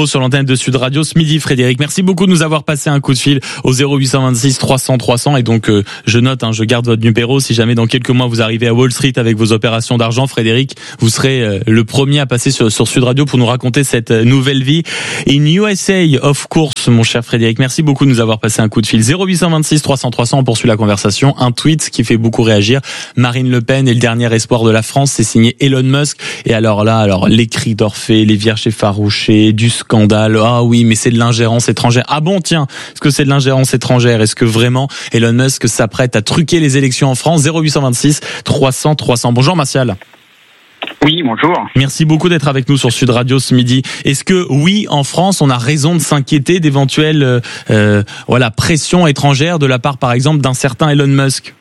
l'antenne de Sud Radio ce midi. Frédéric, merci beaucoup de nous avoir passé un coup de fil au zéro huit cent vingt-six trois cents trois cents. Et donc, euh, je note, hein, je garde votre numéro. Si jamais dans quelques mois vous arrivez à Wall Street avec vos opérations d'argent, Frédéric, vous serez euh, le premier à passer sur, sur Sud Radio pour nous raconter cette euh, nouvelle vie. In U S A, of course, mon cher Frédéric. Merci beaucoup de nous avoir passé un coup de fil. zéro huit cent vingt-six trois cents trois cents, on poursuit la conversation. Un tweet qui fait beaucoup réagir. Marine Le Pen est le dernier espoir de la France. C'est signé Elon Musk. Et alors là, alors les cris d'Orphée, les vierges effarouchées, du scandale. Ah oui, mais c'est de l'ingérence étrangère. Ah bon, tiens, est-ce que c'est de l'ingérence étrangère? Est-ce que vraiment Elon Musk s'apprête à truquer les élections en France? Zéro huit cent vingt-six trois cents trois cents. Bonjour Martial. Oui, bonjour. Merci beaucoup d'être avec nous sur Sud Radio ce midi. Est-ce que oui, en France, on a raison de s'inquiéter d'éventuelles euh, voilà, pressions étrangères de la part, par exemple, d'un certain Elon Musk?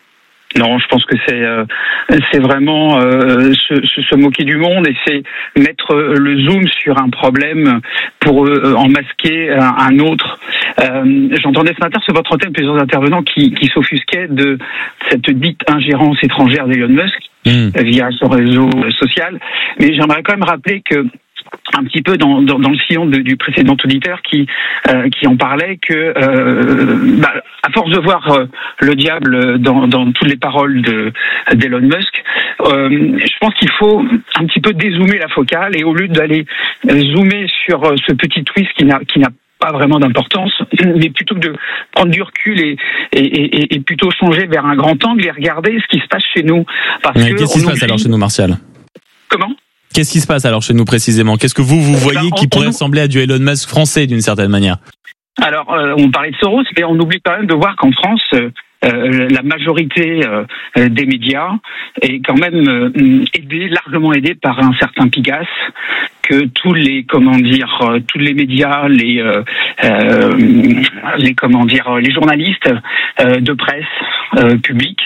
Non, je pense que c'est euh, c'est vraiment euh, se, se, se moquer du monde et c'est mettre le zoom sur un problème pour euh, en masquer un, un autre. Euh, j'entendais ce matin sur votre antenne plusieurs intervenants qui, qui s'offusquaient de cette dite ingérence étrangère d'Elon Musk mmh. via son réseau social. Mais j'aimerais quand même rappeler que un petit peu dans, dans, dans le sillon de, du précédent auditeur qui euh, qui en parlait que euh, bah, à force de voir euh, le diable dans, dans toutes les paroles de d'Elon Musk, euh, je pense qu'il faut un petit peu dézoomer la focale et au lieu d'aller zoomer sur euh, ce petit twist qui n'a qui n'a pas vraiment d'importance, mais plutôt que de prendre du recul et, et, et, et plutôt changer vers un grand angle et regarder ce qui se passe chez nous. Parce mais que qu'est-ce qui se passe oublie... alors chez nous, Martial? Comment? Qu'est-ce qui se passe alors chez nous précisément? Qu'est-ce que vous, vous voyez ben, qui pourrait on... ressembler à du Elon Musk français d'une certaine manière? Alors, euh, on parlait de Soros, mais on oublie quand même de voir qu'en France, euh, euh, la majorité euh, des médias est quand même euh, aidée, largement aidée par un certain Pigasse, que tous les, comment dire, euh, tous les médias, les, euh, euh, les, comment dire, les journalistes euh, de presse euh, publics,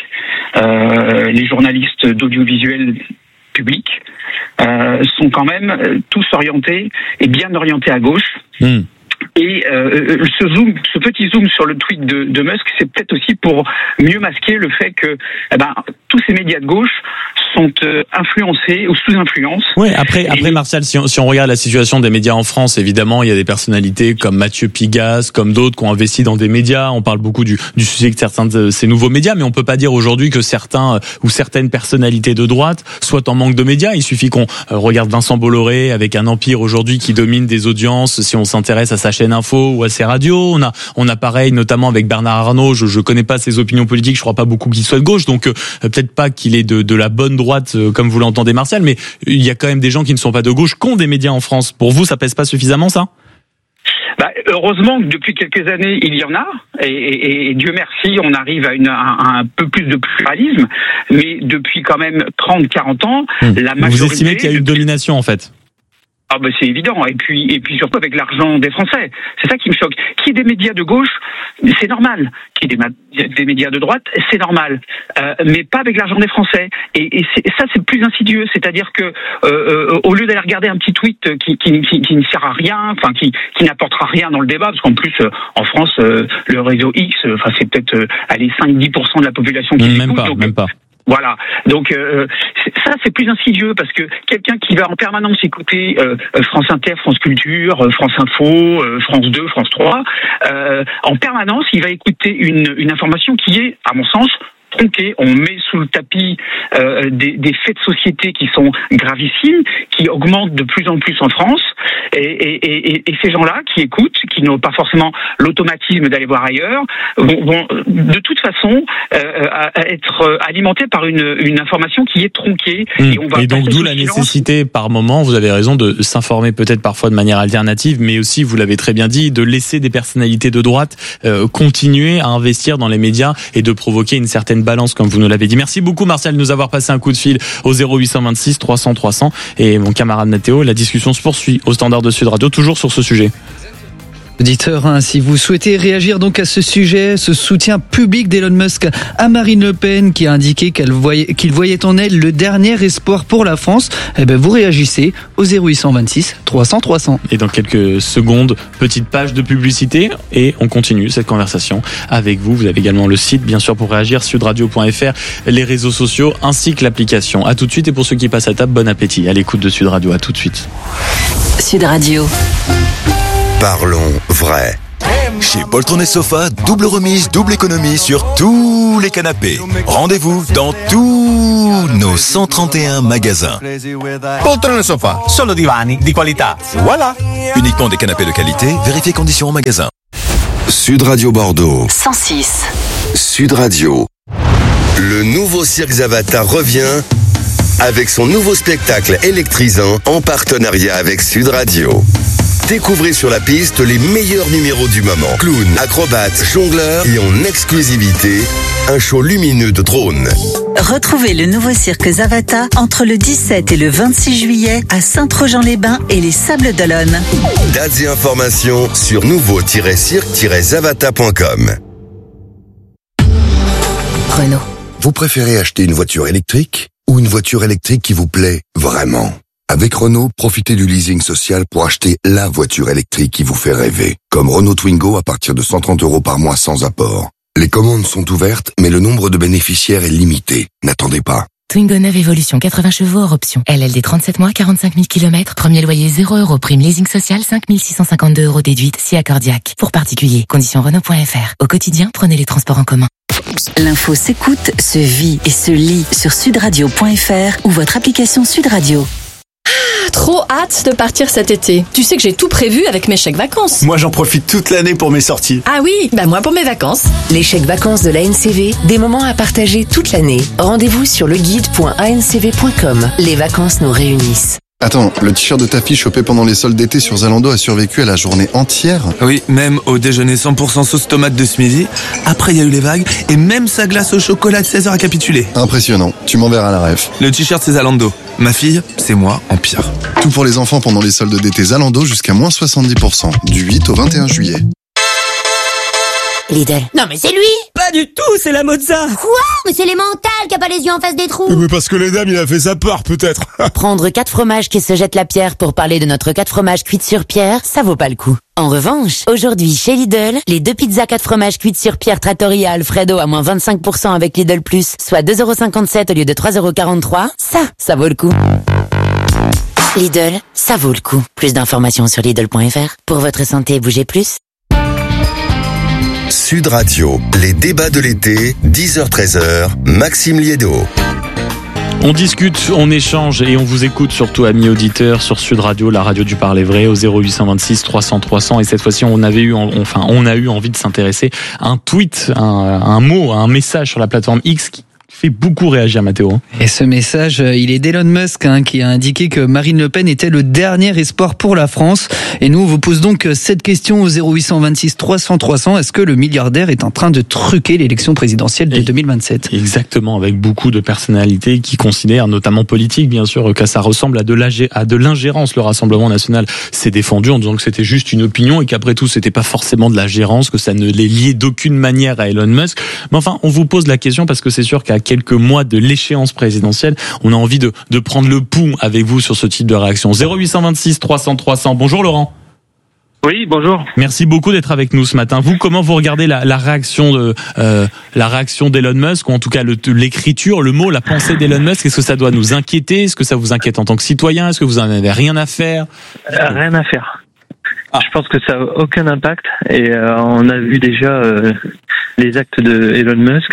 euh, les journalistes d'audiovisuel public, euh, sont quand même euh, tous orientés et bien orientés à gauche. Mmh. Et euh, ce zoom, ce petit zoom sur le tweet de, de Musk, c'est peut-être aussi pour mieux masquer le fait que eh ben, tous ces médias de gauche sont euh, influencés ou sous influence. Oui, après, après Martial, si on, si on regarde la situation des médias en France, évidemment, il y a des personnalités comme Mathieu Pigasse, comme d'autres qui ont investi dans des médias. On parle beaucoup du, du succès de certains de ces nouveaux médias, mais on peut pas dire aujourd'hui que certains ou certaines personnalités de droite soient en manque de médias. Il suffit qu'on regarde Vincent Bolloré avec un empire aujourd'hui qui domine des audiences. Si on s'intéresse à sa chaîne info ou à ses radios, on a, on a pareil, notamment avec Bernard Arnault. Je, je connais pas ses opinions politiques. Je crois pas beaucoup qu'il soit de gauche, donc euh, peut-être pas qu'il est de, de la bonne droite euh, comme vous l'entendez, Martial. Mais il y a quand même des gens qui ne sont pas de gauche, qui ont des médias en France. Pour vous, ça pèse pas suffisamment, ça? Bah, heureusement que depuis quelques années, il y en a, et, et, et Dieu merci, on arrive à, une, à un peu plus de pluralisme, mais depuis quand même trente quarante ans, mmh. la majorité... Vous estimez qu'il y a eu une domination, en fait? Ah ben c'est évident, et puis et puis surtout avec l'argent des Français, c'est ça qui me choque. Qu'il y ait des médias de gauche, c'est normal. Qu'il y ait des, des médias de droite, c'est normal, euh, mais pas avec l'argent des Français. Et, et c'est, ça c'est plus insidieux, c'est-à-dire que euh, euh, au lieu d'aller regarder un petit tweet qui qui, qui, qui ne sert à rien, enfin qui qui n'apportera rien dans le débat, parce qu'en plus euh, en France euh, le réseau X, enfin c'est peut-être euh, allez cinq dix pour cent de la population qui même écoute, pas, donc, même pas. Voilà, donc euh, ça c'est plus insidieux parce que quelqu'un qui va en permanence écouter euh, France Inter, France Culture, France Info, euh, France deux, France trois, euh, en permanence il va écouter une, une information qui est, à mon sens, tronquée. On met sous le tapis euh, des, des faits de société qui sont gravissimes, qui augmentent de plus en plus en France, et, et, et, et ces gens-là qui écoutent, qui n'ont pas forcément l'automatisme d'aller voir ailleurs, vont, vont de toute façon euh, être alimentés par une, une information qui est tronquée. Mmh. Et, on va et donc d'où la silence. Nécessité par moment, vous avez raison, de s'informer peut-être parfois de manière alternative, mais aussi, vous l'avez très bien dit, de laisser des personnalités de droite euh, continuer à investir dans les médias et de provoquer une certaine balance, comme vous nous l'avez dit. Merci beaucoup, Martial, de nous avoir passé un coup de fil au zéro huit cent vingt-six trois cents trois cents. Et mon camarade Mathéo, la discussion se poursuit au standard de Sud Radio, toujours sur ce sujet. Auditeur, hein, si vous souhaitez réagir donc à ce sujet, ce soutien public d'Elon Musk à Marine Le Pen qui a indiqué qu'elle voyait, qu'il voyait en elle le dernier espoir pour la France, eh ben vous réagissez au zéro huit cent vingt-six trois cents trois cents. Et dans quelques secondes, petite page de publicité et on continue cette conversation avec vous. Vous avez également le site, bien sûr, pour réagir, sudradio point f r, les réseaux sociaux ainsi que l'application. À tout de suite, et pour ceux qui passent à table, bon appétit à l'écoute de Sud Radio. À tout de suite. Sud Radio. Parlons vrai. Chez Poltron et Sofa, double remise, double économie sur tous les canapés. Rendez-vous dans tous nos cent trente et un magasins. Poltron et Sofa, solo divani di qualità. Voilà. Uniquement des canapés de qualité, vérifiez conditions en magasin. Sud Radio Bordeaux. cent six. Sud Radio. Le nouveau Cirque Zavata revient avec son nouveau spectacle électrisant en partenariat avec Sud Radio. Découvrez sur la piste les meilleurs numéros du moment. Clowns, acrobates, jongleurs et en exclusivité, un show lumineux de drones. Retrouvez le nouveau cirque Zavata entre le dix-sept et le vingt-six juillet à Saint-Trojan-les-Bains et les Sables d'Olonne. Dates et informations sur nouveau cirque zavata point com. Renault. Vous préférez acheter une voiture électrique ou une voiture électrique qui vous plaît vraiment ? Avec Renault, profitez du leasing social pour acheter la voiture électrique qui vous fait rêver. Comme Renault Twingo à partir de cent trente euros par mois sans apport. Les commandes sont ouvertes, mais le nombre de bénéficiaires est limité. N'attendez pas. Twingo neuf Evolution, quatre-vingts chevaux hors option. L L D trente-sept mois, quarante-cinq mille kilomètres. Premier loyer zéro euros. Prime leasing social cinq mille six cent cinquante-deux euros déduite si accordiaque. Pour particuliers. Conditions Renault point F R. Au quotidien, prenez les transports en commun. L'info s'écoute, se vit et se lit sur sudradio point F R ou votre application Sud Radio. Trop hâte de partir cet été. Tu sais que j'ai tout prévu avec mes chèques vacances. Moi, j'en profite toute l'année pour mes sorties. Ah oui, bah moi pour mes vacances. Les chèques vacances de l'A N C V, des moments à partager toute l'année. Rendez-vous sur leguide point a n c v point com. Les vacances nous réunissent. Attends, le t-shirt de ta fille chopé pendant les soldes d'été sur Zalando a survécu à la journée entière? Oui, même au déjeuner cent pour cent sauce tomate de ce midi. Après, il y a eu les vagues et même sa glace au chocolat de seize heures a capitulé. Impressionnant. Tu m'enverras la ref. Le t-shirt, c'est Zalando. Ma fille, c'est moi en pire. Tout pour les enfants pendant les soldes d'été Zalando jusqu'à moins soixante-dix pour cent. Du huit au vingt et un juillet. Lidl. Non mais c'est lui. Pas du tout, c'est la Mozza. Quoi? Mais c'est les mentales qui a pas les yeux en face des trous. Mais parce que les dames, il a fait sa peur peut-être. Prendre quatre fromages qui se jettent la pierre pour parler de notre quatre fromages cuits sur pierre, ça vaut pas le coup. En revanche, aujourd'hui chez Lidl, les deux pizzas quatre fromages cuites sur pierre Trattoria Alfredo à moins vingt-cinq pour cent avec Lidl Plus, soit deux euros cinquante-sept au lieu de trois euros quarante-trois, ça, ça vaut le coup. Lidl, ça vaut le coup. Plus d'informations sur Lidl point F R. Pour votre santé, bougez plus. Sud Radio, les débats de l'été, dix heures treize heures, Maxime Liédo. On discute, on échange et on vous écoute surtout, amis auditeurs, sur Sud Radio, la radio du parler vrai, au zéro huit cent vingt-six trois cents trois cents. Et cette fois-ci, on avait eu, enfin, on a eu envie de s'intéresser à un tweet, un, un mot, un message sur la plateforme X qui fait beaucoup réagir, Mathéo. Et ce message, il est d'Elon Musk, hein, qui a indiqué que Marine Le Pen était le dernier espoir pour la France. Et nous, on vous pose donc cette question au zéro huit cent vingt-six trois cents trois cents. Est-ce que le milliardaire est en train de truquer l'élection présidentielle de deux mille vingt-sept? Exactement, avec beaucoup de personnalités qui considèrent, notamment politiques, bien sûr, que ça ressemble à de l'ingérence. Le Rassemblement national s'est défendu en disant que c'était juste une opinion et qu'après tout, c'était pas forcément de la gérance, que ça ne les liait d'aucune manière à Elon Musk. Mais enfin, on vous pose la question parce que c'est sûr qu'à quelques mois de l'échéance présidentielle, on a envie de, de prendre le pouls avec vous sur ce type de réaction. zéro huit cent vingt-six trois cents trois cents. Bonjour Laurent. Oui, bonjour. Merci beaucoup d'être avec nous ce matin. Vous, comment vous regardez la, la réaction de euh, la réaction d'Elon Musk, ou en tout cas le, l'écriture, le mot, la pensée d'Elon Musk? Est-ce que ça doit nous inquiéter? Est-ce que ça vous inquiète en tant que citoyen? Est-ce que vous en avez rien à faire? euh, Rien à faire. Ah. Je pense que ça n'a aucun impact et euh, on a vu déjà euh, les actes de Elon Musk.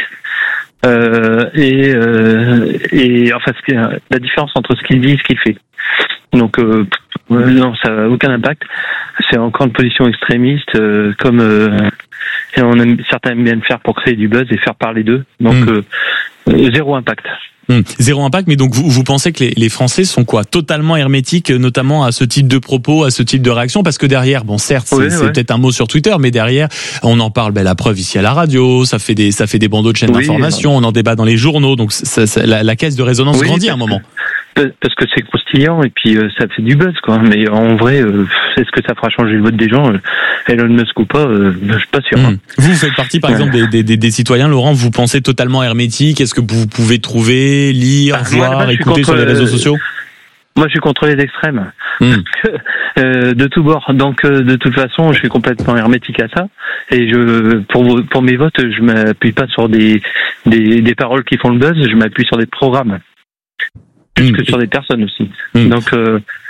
Euh, et, euh, et enfin, ce qui, la différence entre ce qu'il dit et ce qu'il fait. Donc, euh, non, ça n'a aucun impact. C'est encore une position extrémiste, euh, comme euh, et on aime, certains aiment bien le faire pour créer du buzz et faire parler d'eux. Donc, mmh. euh, zéro impact. Mmh. Zéro impact, mais donc vous, vous pensez que les, les Français sont quoi, totalement hermétiques, notamment à ce type de propos, à ce type de réaction? Parce que derrière, bon, certes, oui, c'est, ouais. c'est peut-être un mot sur Twitter, mais derrière, on en parle, ben, la preuve ici à la radio, ça fait des, ça fait des bandeaux de chaînes oui, d'information, on en débat dans les journaux, donc ça, ça, la, la caisse de résonance oui, grandit à un moment. Parce que c'est croustillant et puis euh, ça fait du buzz, quoi. Mais en vrai, euh, est-ce que ça fera changer le vote des gens, euh, Elon Musk ou pas, euh, je suis pas sûr. Mmh. Hein. Vous faites partie, par exemple, des, des, des, des citoyens, Laurent. Vous pensez totalement hermétique? Est-ce que vous pouvez trouver, lire, ah, voir, moi, écouter contre, sur les réseaux sociaux? Moi, je suis contre les extrêmes, mmh. euh, de tous bords. Donc, euh, de toute façon, je suis complètement hermétique à ça. Et je, pour pour mes votes, je m'appuie pas sur des des, des paroles qui font le buzz. Je m'appuie sur des programmes. Plus mmh. que sur des personnes aussi. Mmh. Donc, euh,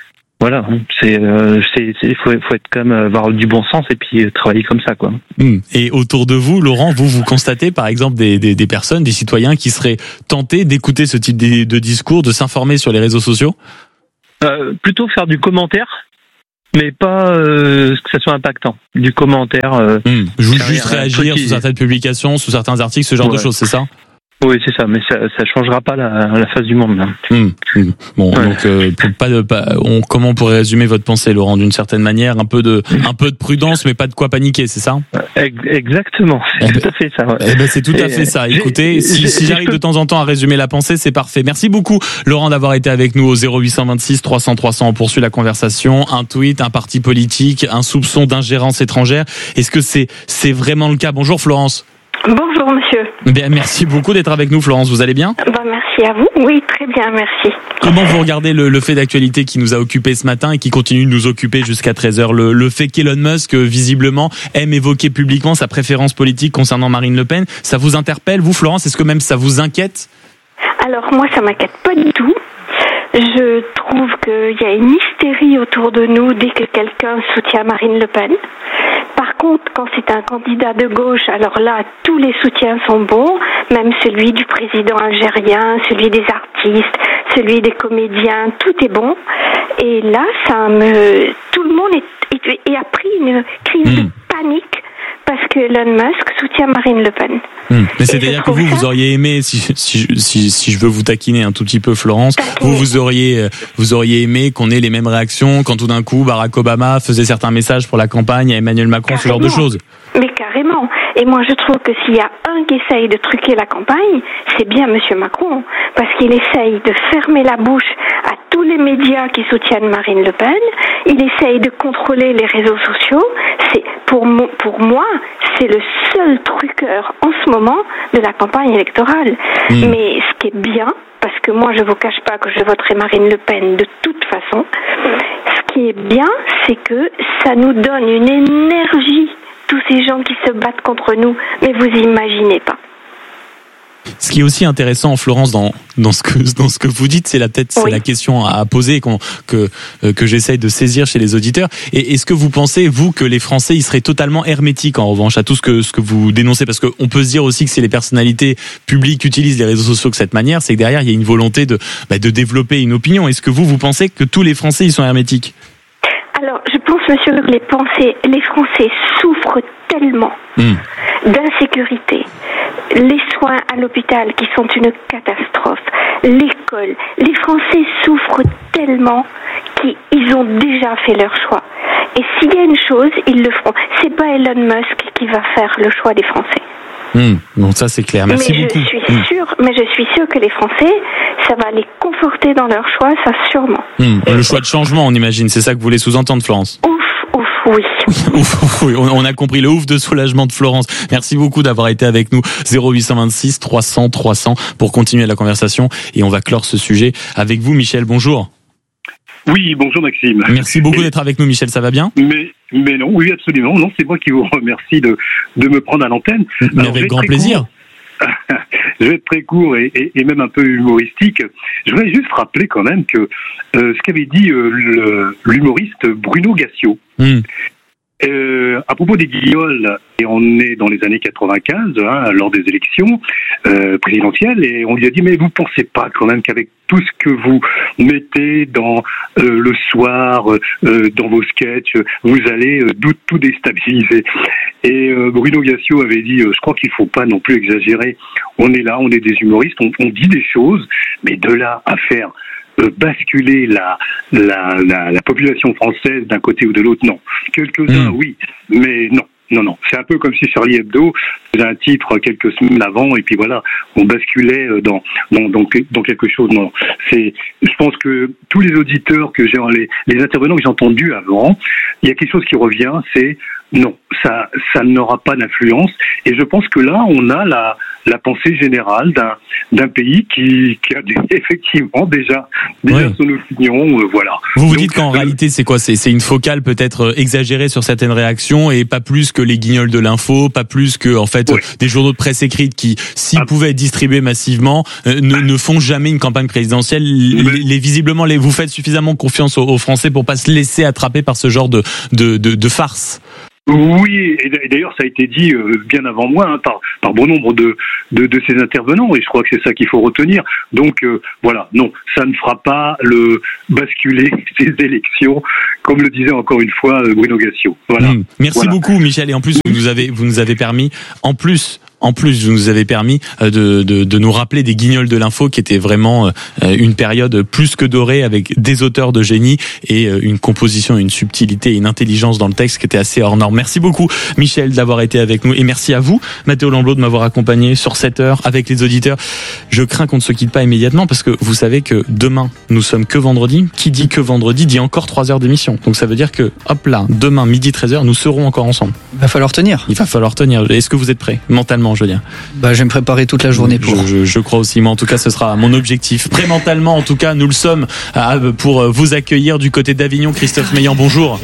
voilà, c'est, euh, c'est, c'est, faut, faut être quand même avoir du bon sens et puis travailler comme ça, quoi. Mmh. Et autour de vous, Laurent, vous vous constatez par exemple des, des, des personnes, des citoyens qui seraient tentés d'écouter ce type de, de discours, de s'informer sur les réseaux sociaux? Euh, plutôt faire du commentaire, mais pas euh, que ça soit impactant. Du commentaire. Euh, mmh. Juste, juste réagir sous certaines publications, sous certains articles, ce genre ouais. de choses, c'est ça? Oui, c'est ça, mais ça, ça changera pas la, la face du monde. Là. Mmh, mmh. Bon, ouais. donc euh, pas de, pas, on, comment on pourrait résumer votre pensée, Laurent, d'une certaine manière, un peu de, un peu de prudence, mais pas de quoi paniquer, c'est ça? Exactement, c'est eh tout ben, à fait ça. Ouais. Eh ben, c'est tout à fait ça. Écoutez, si, si j'arrive de temps en temps à résumer la pensée, c'est parfait. Merci beaucoup, Laurent, d'avoir été avec nous au zéro huit cent vingt-six trois cents trois cents. On poursuit la conversation. Un tweet, un parti politique, un soupçon d'ingérence étrangère. Est-ce que c'est, c'est vraiment le cas? Bonjour, Florence. Bonjour monsieur. Bien, merci beaucoup d'être avec nous, Florence. Vous allez bien? Ben, merci à vous. Oui, très bien, merci. Comment vous regardez le, le fait d'actualité qui nous a occupé ce matin et qui continue de nous occuper jusqu'à treize heures? Le, le fait qu'Elon Musk, visiblement, aime évoquer publiquement sa préférence politique concernant Marine Le Pen. Ça vous interpelle, vous, Florence? Est-ce que même ça vous inquiète? Alors, moi, ça m'inquiète pas du tout. Je trouve qu'il y a une hystérie autour de nous dès que quelqu'un soutient Marine Le Pen. Par contre, quand c'est un candidat de gauche, alors là, tous les soutiens sont bons, même celui du président algérien, celui des artistes, celui des comédiens, tout est bon. Et là, ça me, tout le monde est, est, est a pris une crise mmh. de panique parce que Elon Musk soutient Marine Le Pen. Mmh. Mais c'est-à-dire que vous, ça... vous auriez aimé, si, si, si, si je veux vous taquiner un tout petit peu, Florence, vous, vous auriez, vous auriez aimé qu'on ait les mêmes réactions quand tout d'un coup Barack Obama faisait certains messages pour la campagne à Emmanuel Macron, carrément. Ce genre de choses. Mais carrément. Et moi, je trouve que s'il y a un qui essaye de truquer la campagne, c'est bien Monsieur Macron. Parce qu'il essaye de fermer la bouche à tous les médias qui soutiennent Marine Le Pen. Il essaye de contrôler les réseaux sociaux. C'est, pour, mo- pour moi, c'est le seul truqueur en ce moment de la campagne électorale. Mmh. Mais ce qui est bien, parce que moi, je vous cache pas que je voterai Marine Le Pen de toute façon. Ce qui est bien, c'est que ça nous donne une énergie, tous ces gens qui se battent contre nous, mais vous imaginez pas. Ce qui est aussi intéressant, Florence, dans dans ce que dans ce que vous dites, c'est la peut-être c'est oui. la question à poser qu'on, que euh, que j'essaye de saisir chez les auditeurs. Et est-ce que vous pensez, vous, que les Français ils seraient totalement hermétiques en revanche à tout ce que ce que vous dénoncez? Parce qu'on peut se dire aussi que si les personnalités publiques utilisent les réseaux sociaux de cette manière, c'est que derrière il y a une volonté de bah, de développer une opinion. Est-ce que vous vous pensez que tous les Français ils sont hermétiques? Alors, je pense, monsieur, que les pensées, les Français souffrent tellement mmh. d'insécurité. Les soins à l'hôpital qui sont une catastrophe. L'école. Les Français souffrent tellement qu'ils ont déjà fait leur choix. Et s'il y a une chose, ils le feront. C'est pas Elon Musk qui va faire le choix des Français. Mmh, bon, ça c'est clair. Merci mais beaucoup. Je suis mmh. sûre, mais je suis sûre que les Français, ça va les conforter dans leur choix, ça sûrement. Mmh, le choix de changement, on imagine. C'est ça que vous voulez sous-entendre, Florence? Ouf, ouf, oui. ouf, ouf, oui. On a compris le ouf de soulagement de Florence. Merci beaucoup d'avoir été avec nous. zéro huit cent vingt-six trois cents trois cents pour continuer la conversation. Et on va clore ce sujet avec vous, Michel. Bonjour. Oui, bonjour Maxime. Merci beaucoup et, d'être avec nous, Michel, ça va bien? Mais, mais non, oui, absolument. Non, c'est moi qui vous remercie de, de me prendre à l'antenne. Mais Alors, avec grand plaisir. Je vais être très court et, et, et même un peu humoristique. Je voudrais juste rappeler quand même que euh, ce qu'avait dit euh, le, l'humoriste Bruno Gassio. Mm. Euh, à propos des guignols, et on est dans les années quatre-vingt-quinze, hein, lors des élections euh, présidentielles, et on lui a dit, mais vous pensez pas quand même qu'avec tout ce que vous mettez dans euh, le soir, euh, dans vos sketchs, vous allez euh, tout, tout déstabiliser. Et euh, Bruno Gassio avait dit, euh, je crois qu'il faut pas non plus exagérer. On est là, on est des humoristes, on, on dit des choses, mais de là à faire Euh, basculer la, la, la, la population française d'un côté ou de l'autre, non. Quelques-uns, mmh. oui, mais non. Non, non. C'est un peu comme si Charlie Hebdo faisait un titre quelques semaines avant et puis voilà, on basculait dans, dans, dans, dans quelque chose. Non. C'est, je pense que tous les auditeurs que j'ai, les, les intervenants que j'ai entendus avant, il y a quelque chose qui revient, c'est non, ça, ça n'aura pas d'influence. Et je pense que là, on a la, la pensée générale d'un, d'un pays qui, qui a effectivement déjà, déjà oui. son opinion, euh, voilà. Vous vous Donc, dites qu'en euh, réalité, c'est quoi? C'est, c'est une focale peut-être exagérée sur certaines réactions et pas plus que les guignols de l'info, pas plus que, en fait, oui. des journaux de presse écrite qui, s'ils ah. pouvaient être distribués massivement, euh, ne, ne font jamais une campagne présidentielle. Les, les, visiblement, les, vous faites suffisamment confiance aux, aux Français pour pas se laisser attraper par ce genre de, de, de, de farce. Oui, et d'ailleurs ça a été dit bien avant moi hein, par, par bon nombre de, de, de ces intervenants, et je crois que c'est ça qu'il faut retenir. Donc euh, voilà, non, ça ne fera pas le basculer ces élections, comme le disait encore une fois Bruno Gassio. Voilà. Mmh. Merci voilà. beaucoup, Michel, et en plus vous nous avez vous nous avez permis, en plus. En plus, vous nous avez permis de, de, de nous rappeler des guignols de l'info qui étaient vraiment une période plus que dorée avec des auteurs de génie et une composition, une subtilité et une intelligence dans le texte qui était assez hors norme. Merci beaucoup, Michel, d'avoir été avec nous et merci à vous, Mathéo Lamblot, de m'avoir accompagné sur cette heure avec les auditeurs. Je crains qu'on ne se quitte pas immédiatement parce que vous savez que demain, nous sommes que vendredi. Qui dit que vendredi dit encore trois heures d'émission. Donc ça veut dire que, hop là, demain, midi treize heures, nous serons encore ensemble. Il va falloir tenir. Il va falloir tenir. Est-ce que vous êtes prêts mentalement, Julien? Bah, je vais me préparer toute la journée pour. Je, je, je crois aussi, mais en tout cas, ce sera mon objectif. Très mentalement, en tout cas, nous le sommes pour vous accueillir du côté d'Avignon. Christophe Meillan, bonjour.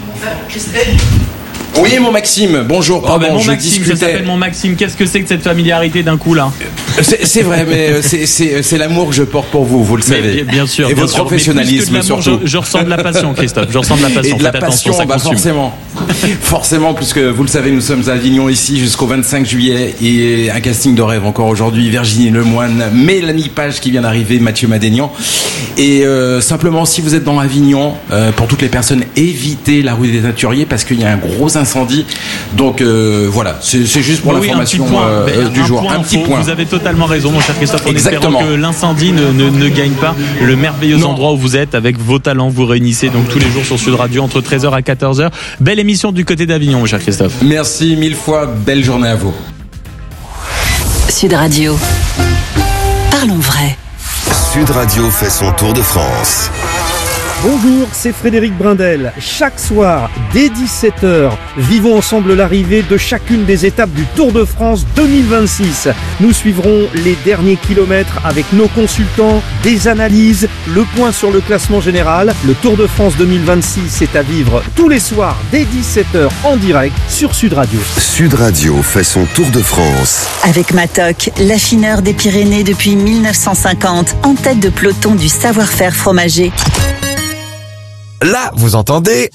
Oui, mon Maxime, bonjour. Pardon, oh ben mon je Maxime, discutais... ça s'appelle mon Maxime. Qu'est-ce que c'est que cette familiarité d'un coup là? C'est, c'est vrai, mais c'est, c'est, c'est l'amour que je porte pour vous, vous le savez. Mais, bien sûr. Et bien votre sûr. professionnalisme surtout. Je, je ressens de la passion, Christophe. Je ressens de la passion. Et de la Faites passion, attention, bah forcément. Forcément, puisque vous le savez, nous sommes à Avignon ici jusqu'au vingt-cinq juillet et un casting de rêve encore aujourd'hui. Virginie Lemoine, Mélanie Page qui vient d'arriver, Mathieu Madénian. Et euh, simplement, si vous êtes dans Avignon, euh, pour toutes les personnes, évitez la rue des Teinturiers parce qu'il y a un gros incendie. Donc euh, voilà, c'est, c'est juste pour bah l'information oui, euh, euh, du un jour. Point un info, petit point. Vous avez totalement raison, mon cher Christophe. En Exactement. espérant que l'incendie ne, ne, ne gagne pas le merveilleux non. endroit où vous êtes. Avec vos talents, vous réunissez donc tous les jours sur Sud Radio entre treize heures à quatorze heures. Belle émission du côté d'Avignon, mon cher Christophe. Merci mille fois. Belle journée à vous. Sud Radio. Parlons vrai. Sud Radio fait son tour de France. Bonjour, c'est Frédéric Brindel. Chaque soir, dès dix-sept heures, vivons ensemble l'arrivée de chacune des étapes du Tour de France deux mille vingt-six. Nous suivrons les derniers kilomètres avec nos consultants, des analyses, le point sur le classement général. Le Tour de France deux mille vingt-six est à vivre tous les soirs dès dix-sept heures en direct sur Sud Radio. Sud Radio fait son Tour de France. Avec Matok, l'affineur des Pyrénées depuis mille neuf cent cinquante, en tête de peloton du savoir-faire fromager. Là, vous entendez?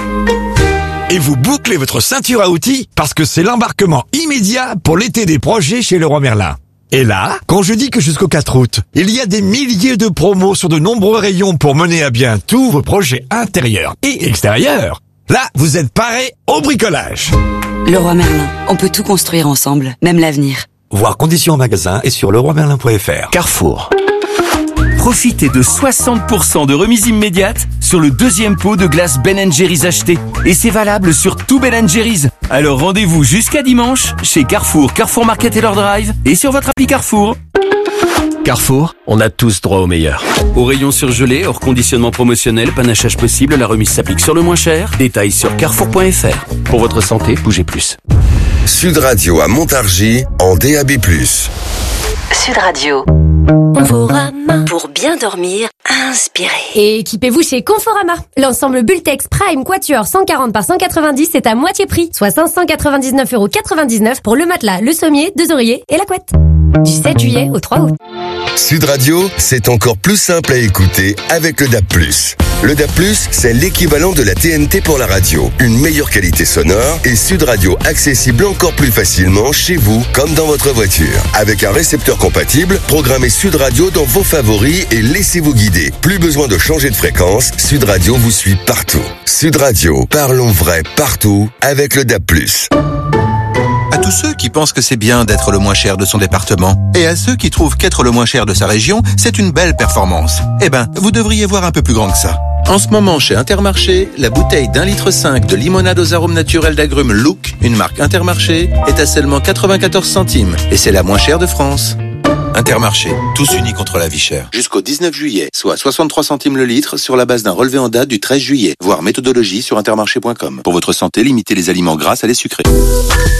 Et vous bouclez votre ceinture à outils parce que c'est l'embarquement immédiat pour l'été des projets chez Leroy Merlin. Et là, quand je dis que jusqu'au quatre août, il y a des milliers de promos sur de nombreux rayons pour mener à bien tous vos projets intérieurs et extérieurs, là, vous êtes parés au bricolage. Leroy Merlin, on peut tout construire ensemble, même l'avenir. Voir conditions en magasin et sur leroy merlin point f r. Carrefour. Profitez de soixante pour cent de remise immédiate sur le deuxième pot de glace Ben and Jerry's acheté. Et c'est valable sur tout Ben and Jerry's. Alors rendez-vous jusqu'à dimanche chez Carrefour, Carrefour Market et leur drive et sur votre appli Carrefour. Carrefour, on a tous droit au meilleur. Au rayon surgelé, hors conditionnement promotionnel, panachage possible, la remise s'applique sur le moins cher. Détails sur carrefour point f r. Pour votre santé, bougez plus. Sud Radio à Montargis en D A B plus. Sud Radio. Conforama. Pour bien dormir, inspirez. Et équipez-vous chez Conforama. L'ensemble Bultex Prime Quatuor cent quarante par cent quatre-vingt-dix est à moitié prix, soit cinq cent quatre-vingt-dix-neuf euros quatre-vingt-dix-neuf pour le matelas, le sommier, deux oreillers et la couette. Du sept juillet au trois août. Sud Radio, c'est encore plus simple à écouter avec le D A B plus. Le D A B plus, c'est l'équivalent de la T N T pour la radio. Une meilleure qualité sonore et Sud Radio accessible encore plus facilement chez vous comme dans votre voiture. Avec un récepteur compatible, programmez Sud Radio dans vos favoris et laissez-vous guider. Plus besoin de changer de fréquence, Sud Radio vous suit partout. Sud Radio, parlons vrai partout avec le D A B plus. À tous ceux qui pensent que c'est bien d'être le moins cher de son département, et à ceux qui trouvent qu'être le moins cher de sa région, c'est une belle performance. Eh ben, vous devriez voir un peu plus grand que ça. En ce moment, chez Intermarché, la bouteille d'un litre cinq de limonade aux arômes naturels d'agrumes Look, une marque Intermarché, est à seulement quatre-vingt-quatorze centimes, et c'est la moins chère de France. Intermarché, tous unis contre la vie chère. Jusqu'au dix-neuf juillet, soit soixante-trois centimes le litre sur la base d'un relevé en date du treize juillet. Voir méthodologie sur intermarché point com. Pour votre santé, limitez les aliments gras à les sucrés.